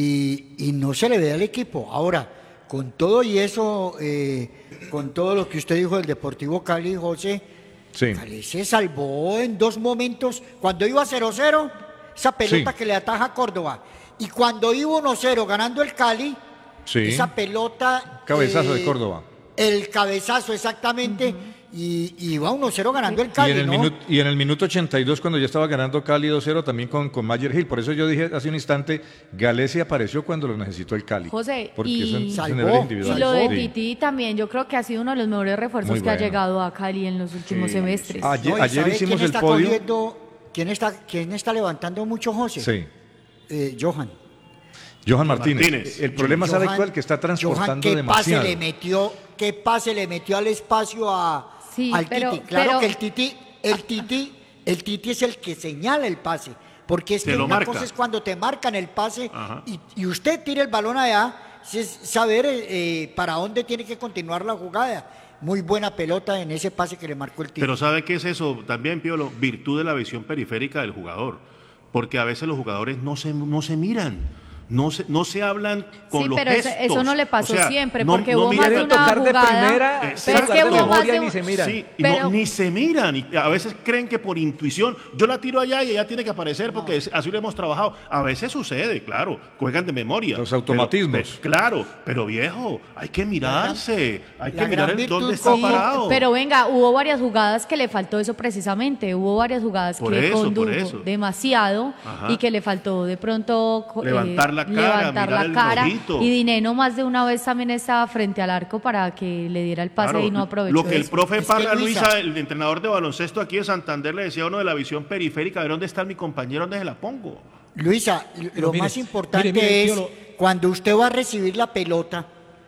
y, y no se le ve al equipo. Ahora, con todo y eso, eh, con todo lo que usted dijo del Deportivo Cali, José, Sí. Cali se salvó en dos momentos. Cuando iba cero cero, esa pelota Sí. que le ataja a Córdoba. Y cuando iba uno cero ganando el Cali, Sí. esa pelota... Cabezazo eh, de Córdoba. El cabezazo, exactamente. Y, y iba uno cero ganando el Y Cali, en, el ¿no? minuto, y en el minuto ochenta y dos, cuando ya estaba ganando Cali dos cero, también con, con Mayer Hill. Por eso yo dije hace un instante, Galesi apareció cuando lo necesitó el Cali. José, porque y- son- son Salvó. niveles Y individuales. lo de Sí. Titi también, yo creo que ha sido uno de los mejores refuerzos Muy que ha bueno. llegado a Cali en los últimos Sí, semestres. sí. Ayer- No, ¿y ayer sabe hicimos quién el está podio. cogiendo- ¿quién, está, ¿Quién está levantando mucho, José? Sí. Eh, Johan. Johan Martínez. Martínez. El problema, ¿sabe Johan- cuál? Que está Johan, transportando ¿qué demasiado. pase le metió? ¿Qué pase le metió al espacio a, Sí, al pero- Titi? Claro pero- que el Titi, el Titi, el Titi es el que señala el pase. Porque es Te que lo una marca. cosa es cuando te marcan el pase Ajá. y, y usted tira el balón allá, es saber eh, para dónde tiene que continuar la jugada. Muy buena pelota en ese pase que le marcó el Titi. Pero ¿sabe qué es eso? También, Piolo, virtud de la visión periférica del jugador. Porque a veces los jugadores no se, no se miran. No se, no se hablan con Sí, los pero eso, gestos. eso no le pasó O sea, siempre, no- porque no hubo más de miran- una tocar de jugada. primera, pero es tocar que de hubo más memoria de ni un- se miran. Sí, y Pero- no, ni se miran. Y a veces creen que por intuición, yo la tiro allá y ella tiene que aparecer porque es- así lo hemos trabajado. A veces sucede, claro, juegan de memoria. Los Pero- automatismos. pe- claro, pero viejo, hay que mirarse, hay la que mirar gran el virtud, dónde está sí, parado. Pero venga, hubo varias jugadas que le faltó eso precisamente, hubo varias jugadas Por que eso, por condujo eso. demasiado Ajá. y que le faltó de pronto co- Levantar la cara, levantar mirar la el cara. ojito. Y Dineno más de una vez también estaba frente al arco para que le diera el pase Claro, y no aprovechó lo que el eso. profe Es que, Parra, Luisa- Luisa, el entrenador de baloncesto aquí de Santander, le decía a uno de la visión periférica, a ver dónde está mi compañero, dónde se la pongo. Luisa, lo mire, más importante mire, mire, es Piolo. cuando usted va a recibir la pelota,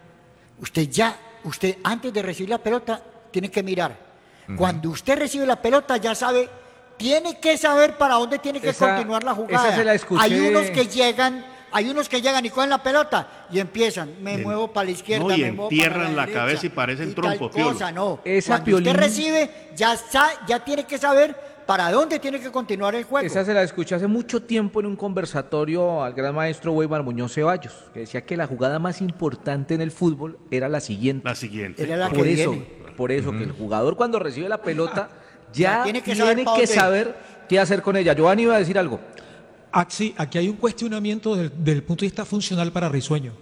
usted ya, usted antes de recibir la pelota tiene que mirar. Cuando usted recibe la pelota ya sabe, tiene que saber para dónde tiene que Esa- continuar la jugada. esa se la escuché. Hay unos que llegan, hay unos que llegan y cogen la pelota y empiezan, me En- muevo para la izquierda, no, y me muevo entierran para la, la derecha, cabeza y parecen y trompo, tal Piolo. cosa, no. Esa Cuando usted Piolín- recibe, ya, sa- ya tiene que saber para dónde tiene que continuar el juego. Esa se la escuché hace mucho tiempo en un conversatorio al gran maestro Weimar Muñoz Ceballos, que decía que la jugada más importante en el fútbol era la siguiente. La siguiente. Era la que Por eso, viene. por eso que el jugador cuando recibe la pelota ya Ya tiene tiene que que saber saber, pa' dónde. qué hacer con ella. Giovanni iba a decir algo. Ah, sí, aquí hay un cuestionamiento desde, desde el punto de vista funcional para Risueño.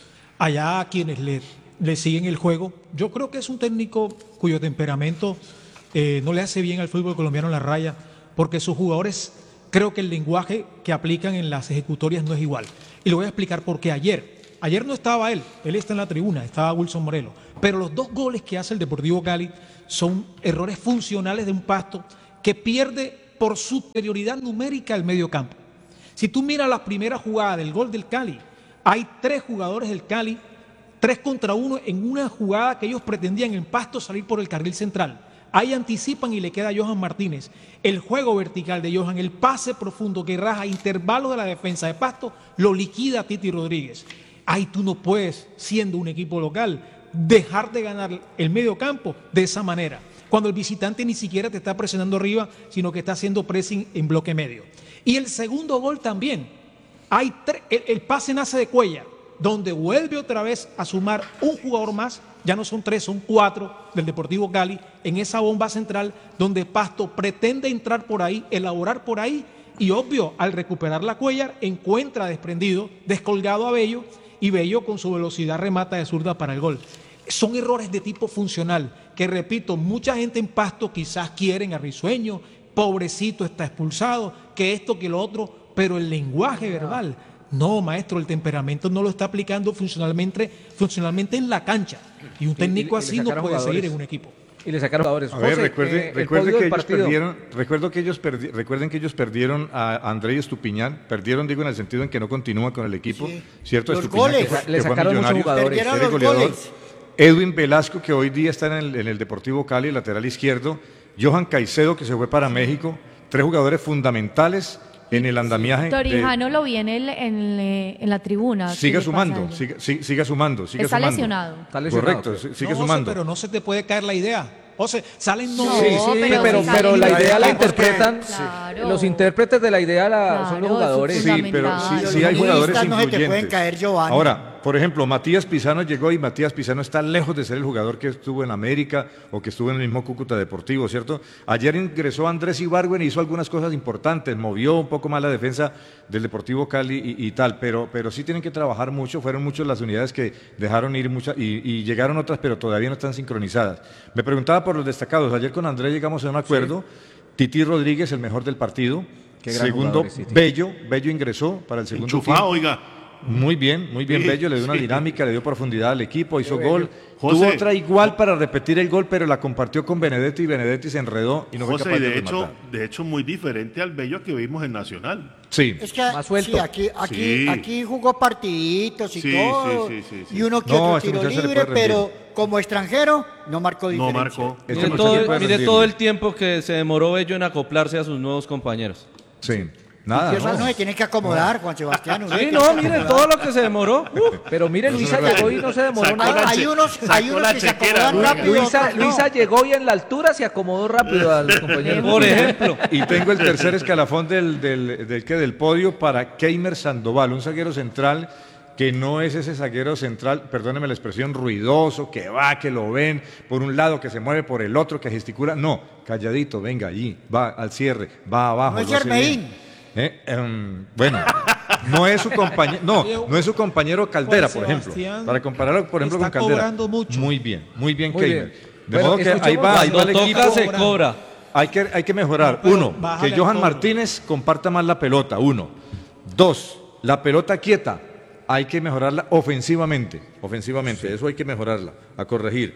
Allá a quienes le, le siguen el juego, yo creo que es un técnico cuyo temperamento eh, no le hace bien al fútbol colombiano en la raya, porque sus jugadores, creo que el lenguaje que aplican en las ejecutorias no es igual. Y le voy a explicar por qué ayer. Ayer no estaba él, él está en la tribuna, estaba Wilson Morelos. Pero los dos goles que hace el Deportivo Cali son errores funcionales de un Pasto que pierde por superioridad numérica el medio campo. Si tú miras la primera jugada del gol del Cali, hay tres jugadores del Cali, tres contra uno en una jugada que ellos pretendían en Pasto salir por el carril central. Ahí anticipan y le queda a Johan Martínez. El juego vertical de Johan, el pase profundo que raja intervalos de la defensa de Pasto, lo liquida a Titi Rodríguez. Ahí tú no puedes, siendo un equipo local, dejar de ganar el medio campo de esa manera, cuando el visitante ni siquiera te está presionando arriba, sino que está haciendo pressing en bloque medio. Y el segundo gol también, hay el, el pase nace de Cuellar, donde vuelve otra vez a sumar un jugador más, ya no son tres, son cuatro del Deportivo Cali, en esa bomba central donde Pasto pretende entrar por ahí, elaborar por ahí, y obvio, al recuperar la Cuellar, encuentra desprendido, descolgado a Bello, y Bello con su velocidad remata de zurda para el gol. Son errores de tipo funcional, que repito, mucha gente en Pasto quizás quieren a Risueño, pobrecito está expulsado, que esto, que lo otro, pero el lenguaje verbal, no, maestro, el temperamento no lo está aplicando funcionalmente, funcionalmente en la cancha. Y un técnico Y- y- y le así no puede sacaron seguir jugadores. en un equipo. Y le sacaron jugadores. A ver, José, recuerde, eh, el recuerde podio que del ellos partido. perdieron, recuerdo que ellos perdi- recuerden que ellos perdieron a André Estupiñán, perdieron digo en el sentido en que no continúa con el equipo, Sí. ¿cierto? Los Estupiñán, goles. que fue- Le que fue a sacaron muchos Millonarios, jugadores. Perdieron era los goleador. goles. Edwin Velasco, que hoy día está en el, en el Deportivo Cali, lateral izquierdo, Johan Caicedo, que se fue para México, tres jugadores fundamentales en el andamiaje. de- Torijano lo vi en, el, en, el- en la tribuna. ¿Qué siga le sumando, pasa a siga, siga, siga sumando, siga Está sumando. lesionado. Está lesionado, Correcto, creo. si- sigue No, José, sumando. pero no se te puede caer la idea. José, salen no. No, Sí, sí, pero pero, si pero salen la los idea la equipos, interpretan, claro. los intérpretes de la idea la- son los Claro, jugadores. es Sí, pero fundamental. sí, Los sí hay jugadores futbolistas no se te influyentes. pueden caer, Giovanni. Ahora, por ejemplo, Matías Pizano llegó y Matías Pizano está lejos de ser el jugador que estuvo en América o que estuvo en el mismo Cúcuta Deportivo, ¿cierto? Ayer ingresó Andrés Ibargüen y hizo algunas cosas importantes, movió un poco más la defensa del Deportivo Cali y, y tal, pero, pero sí tienen que trabajar mucho, fueron muchas las unidades que dejaron ir muchas y, y llegaron otras, pero todavía no están sincronizadas. Me preguntaba por los destacados, ayer con Andrés llegamos a un acuerdo, Titi Rodríguez, el mejor del partido, Qué gran segundo, jugador es Titi. Bello, Bello ingresó para el segundo Enchufado, tiempo. oiga. Muy bien, muy bien Sí, Bello, le dio una sí. dinámica, le dio profundidad al equipo, hizo gol. José. Tuvo otra igual para repetir el gol, pero la compartió con Benedetti y Benedetti se enredó y no fue José, capaz y de, de hecho, rematar. de hecho, muy diferente al Bello que vimos en Nacional. Sí. Es que Más suelto. sí, aquí, aquí, Sí. aquí jugó partiditos y Sí, todo, sí, sí, sí, sí. y uno que No, otro este tiro muchacho le libre, puede rendir. pero como extranjero no marcó No diferencia. marcó. Este Mire, muchacho todo, puede mire rendir. todo el tiempo que se demoró Bello en acoplarse a sus nuevos compañeros. Sí. Nada, Eso no. no se tiene que acomodar, Juan Sebastián. uno se Sí, tiene no, que mire acomodar. todo lo que se demoró. Uh, Pero mire, Luisa llegó y no se demoró Sacó nada. la Hay che- unos, hay sacó unos la que se chequera, acomodan rápido. Luisa, otros no. Luisa llegó y en la altura se acomodó rápido a los compañeros. por ejemplo. Y tengo el tercer escalafón del, del, del, que del podio para Keimer Sandoval, un zaguero central que no es ese zaguero central, perdóneme la expresión, ruidoso, que va, que lo ven por un lado, que se mueve por el otro, que gesticula. No, calladito, venga allí, va al cierre, va abajo. No es lo hace Germain. bien. Eh, em, bueno, no es su compañero, no, no es su compañero Caldera, por ejemplo. Sebastián Para compararlo, por ejemplo, está con Caldera. cobrando mucho. Muy bien, muy bien, Muy Keimer. bien. De Bueno, modo que ahí escuchemos va, ahí va Cuando el equipo. toca se cobra. Hay que, hay que mejorar. No, pero Uno, bájale que al Johan cobro. Martínez comparta más la pelota. Uno. Dos, la pelota quieta. Hay que mejorarla ofensivamente. Ofensivamente, eso hay que mejorarla, a corregir.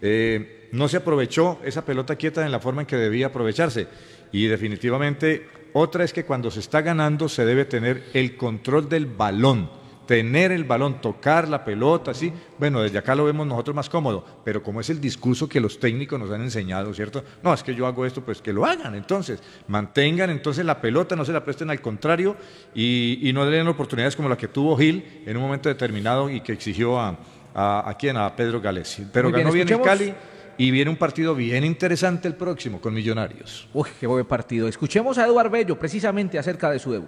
Eh, no se aprovechó esa pelota quieta en la forma en que debía aprovecharse. Y definitivamente, otra es que cuando se está ganando se debe tener el control del balón. Tener el balón, tocar la pelota, sí. Bueno, desde acá lo vemos nosotros más cómodo, pero como es el discurso que los técnicos nos han enseñado, ¿cierto? No, es que yo hago esto, pues que lo hagan, entonces. Mantengan entonces la pelota, no se la presten al contrario y, y no le den oportunidades como la que tuvo Gil en un momento determinado y que exigió a, a, ¿a quién? A Pedro Galesi. Pero Muy bien, ganó bien en escuchemos- Cali y viene un partido bien interesante el próximo con Millonarios. Uy, qué buen partido. Escuchemos a Eduard Bello precisamente acerca de su debut.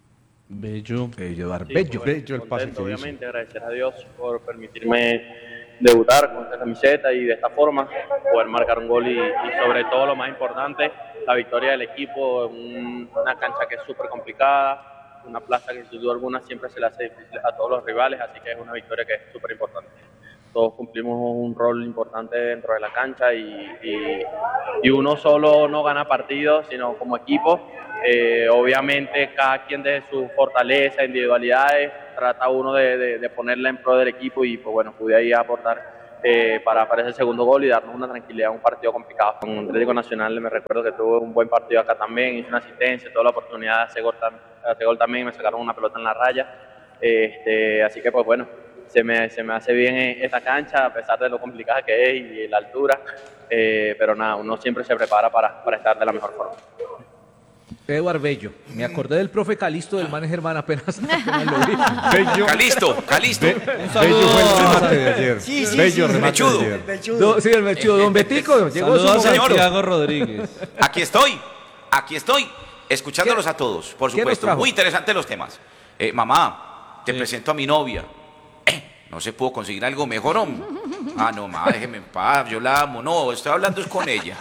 Bello. Eduard Sí, Bello. bueno, Bello el pase contento, que hizo. obviamente, agradecer a Dios por permitirme debutar con esta camiseta y de esta forma poder marcar un gol y, y sobre todo lo más importante, la victoria del equipo en una cancha que es súper complicada, una plaza que sin duda alguna siempre se le hace difícil a todos los rivales, así que es una victoria que es súper importante. Todos cumplimos un rol importante dentro de la cancha y, y, y uno solo no gana partidos, sino como equipo. Eh, obviamente cada quien de sus fortalezas, individualidades, trata uno de, de, de ponerla en pro del equipo y pues bueno, pude ahí aportar eh, para, para ese segundo gol y darnos una tranquilidad en un partido complicado. Con Atlético Nacional me recuerdo que tuve un buen partido acá también, hice una asistencia, tuve la oportunidad de hacer gol, de hacer gol también, me sacaron una pelota en la raya, este, así que pues bueno, se me, se me hace bien esta cancha a pesar de lo complicada que es y la altura, eh, pero nada, uno siempre se prepara para, para estar de la mejor forma. Eduard Bello, me acordé del profe Calisto del Man Germán apenas, apenas lo vi. Bello. Calisto, Calisto. Be Bello fue el remate de ayer. Sí, sí, Bello sí, remate Mechudo. de ayer. Mechudo. Do, sí, el Mechudo, don Betico, llegó Saludos su a señor. Santiago Rodríguez. Aquí estoy, aquí estoy, escuchándolos a todos, por ¿Qué nos supuesto. trajo? Muy interesantes los temas. Eh, mamá, te Sí. presento a mi novia. Eh, ¿no se pudo conseguir algo mejor, hombre? Ah, no, mamá, déjeme en paz, yo la amo. No, estoy hablando es con ella.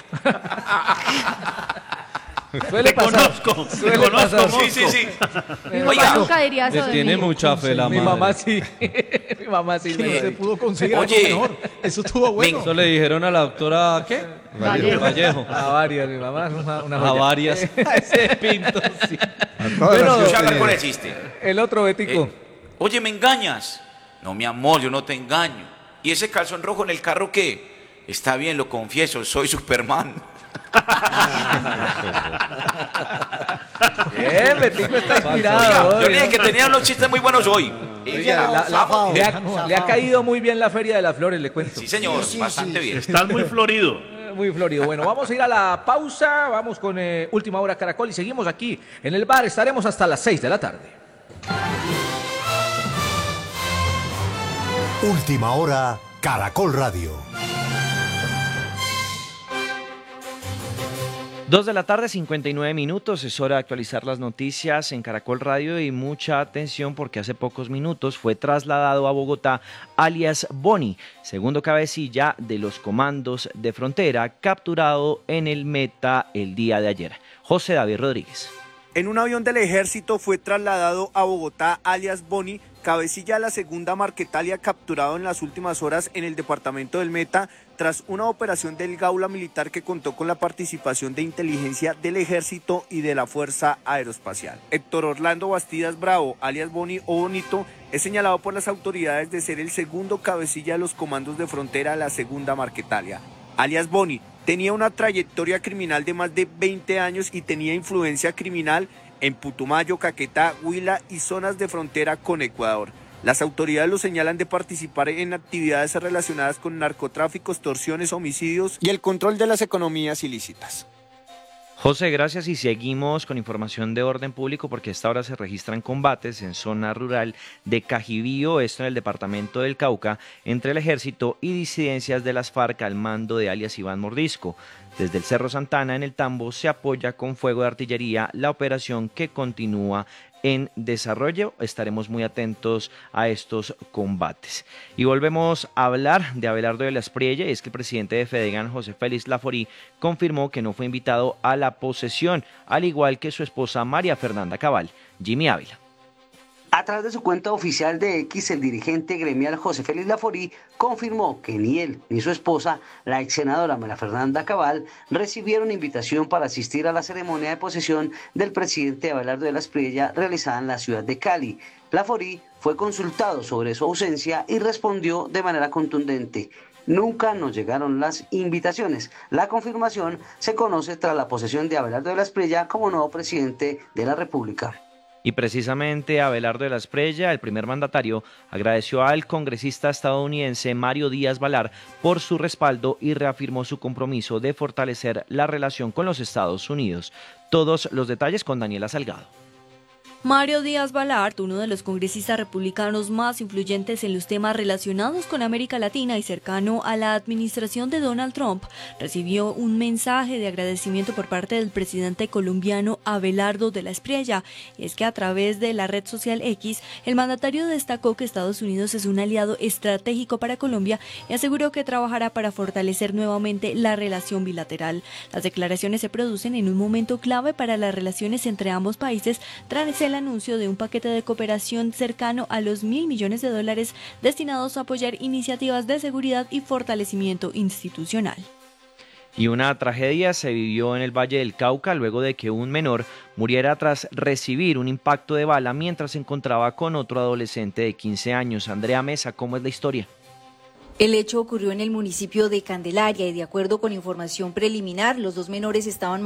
Suele Te pasar, conozco, te suele conozco, pasar. Sí, sí, sí. Mi Oiga. mamá nunca diría eso Le de tiene mí. mucha fe la Mi madre. mamá sí, mi mamá sí. Que no me- se pudo conseguir Oye. algo mejor. Eso estuvo bueno. Eso le dijeron a la doctora, ¿qué? Vallejo. Vallejo. A varias, mi mamá es una, una A joya. varias. Ese pinto, sí. A todas Bueno, las que Yo hablar tenía. con el chiste. El otro Betico. Eh, Oye, ¿me engañas? No, mi amor, yo no te engaño. ¿Y ese calzón rojo en el carro qué? Está bien, lo confieso, soy Superman. Bien, Betico está Oiga, inspirado. yo hoy, le dije ¿no? que tenía unos chistes muy buenos hoy. Oiga, la- la- le, ha, le ha caído muy bien la Feria de las Flores, le cuento. Sí, señor, bastante bien. Estás muy florido. Eh, Muy florido. Bueno, vamos a ir a la pausa, vamos con eh, Última Hora Caracol y seguimos aquí en el bar. Estaremos hasta las seis de la tarde. Última Hora, Caracol Radio. Dos de la tarde, cincuenta y nueve minutos, es hora de actualizar las noticias en Caracol Radio y mucha atención porque hace pocos minutos fue trasladado a Bogotá alias Boni, segundo cabecilla de los comandos de frontera, capturado en el Meta el día de ayer. José David Rodríguez. En un avión del ejército fue trasladado a Bogotá alias Boni, cabecilla de la segunda Marquetalia, capturado en las últimas horas en el departamento del Meta tras una operación del Gaula Militar que contó con la participación de inteligencia del ejército y de la Fuerza Aeroespacial. Héctor Orlando Bastidas Bravo, alias Boni o Bonito, es señalado por las autoridades de ser el segundo cabecilla de los comandos de frontera de la segunda Marquetalia. Alias Boni tenía una trayectoria criminal de más de veinte años y tenía influencia criminal en Putumayo, Caquetá, Huila y zonas de frontera con Ecuador. Las autoridades lo señalan de participar en actividades relacionadas con narcotráfico, extorsiones, homicidios y el control de las economías ilícitas. José, gracias y seguimos con información de orden público porque a esta hora se registran combates en zona rural de Cajibío, esto en el departamento del Cauca, entre el ejército y disidencias de las FARC al mando de alias Iván Mordisco. Desde el Cerro Santana en el Tambo se apoya con fuego de artillería la operación que continúa en desarrollo. Estaremos muy atentos a estos combates. Y volvemos a hablar de Abelardo de la Espriella, y es que el presidente de Fedegan, José Félix Laforí, confirmó que no fue invitado a la posesión, al igual que su esposa María Fernanda Cabal. Jimmy Ávila. A través de su cuenta oficial de X, el dirigente gremial José Félix Laforí confirmó que ni él ni su esposa, la ex senadora María Fernanda Cabal, recibieron invitación para asistir a la ceremonia de posesión del presidente Abelardo de la Espriella realizada en la ciudad de Cali. Laforí fue consultado sobre su ausencia y respondió de manera contundente: nunca nos llegaron las invitaciones. La confirmación se conoce tras la posesión de Abelardo de la Espriella como nuevo presidente de la República. Y precisamente Abelardo de la Espriella, el primer mandatario, agradeció al congresista estadounidense Mario Díaz Balar por su respaldo y reafirmó su compromiso de fortalecer la relación con los Estados Unidos. Todos los detalles con Daniela Salgado. Mario Díaz Balart, uno de los congresistas republicanos más influyentes en los temas relacionados con América Latina y cercano a la administración de Donald Trump, recibió un mensaje de agradecimiento por parte del presidente colombiano Abelardo de la Espriella. Y es que a través de la red social X, el mandatario destacó que Estados Unidos es un aliado estratégico para Colombia y aseguró que trabajará para fortalecer nuevamente la relación bilateral. Las declaraciones se producen en un momento clave para las relaciones entre ambos países tras el anuncio de un paquete de cooperación cercano a los mil millones de dólares destinados a apoyar iniciativas de seguridad y fortalecimiento institucional. Y una tragedia se vivió en el Valle del Cauca luego de que un menor muriera tras recibir un impacto de bala mientras se encontraba con otro adolescente de quince años. Andrea Mesa, ¿cómo es la historia? El hecho ocurrió en el municipio de Candelaria y de acuerdo con información preliminar, los dos menores estaban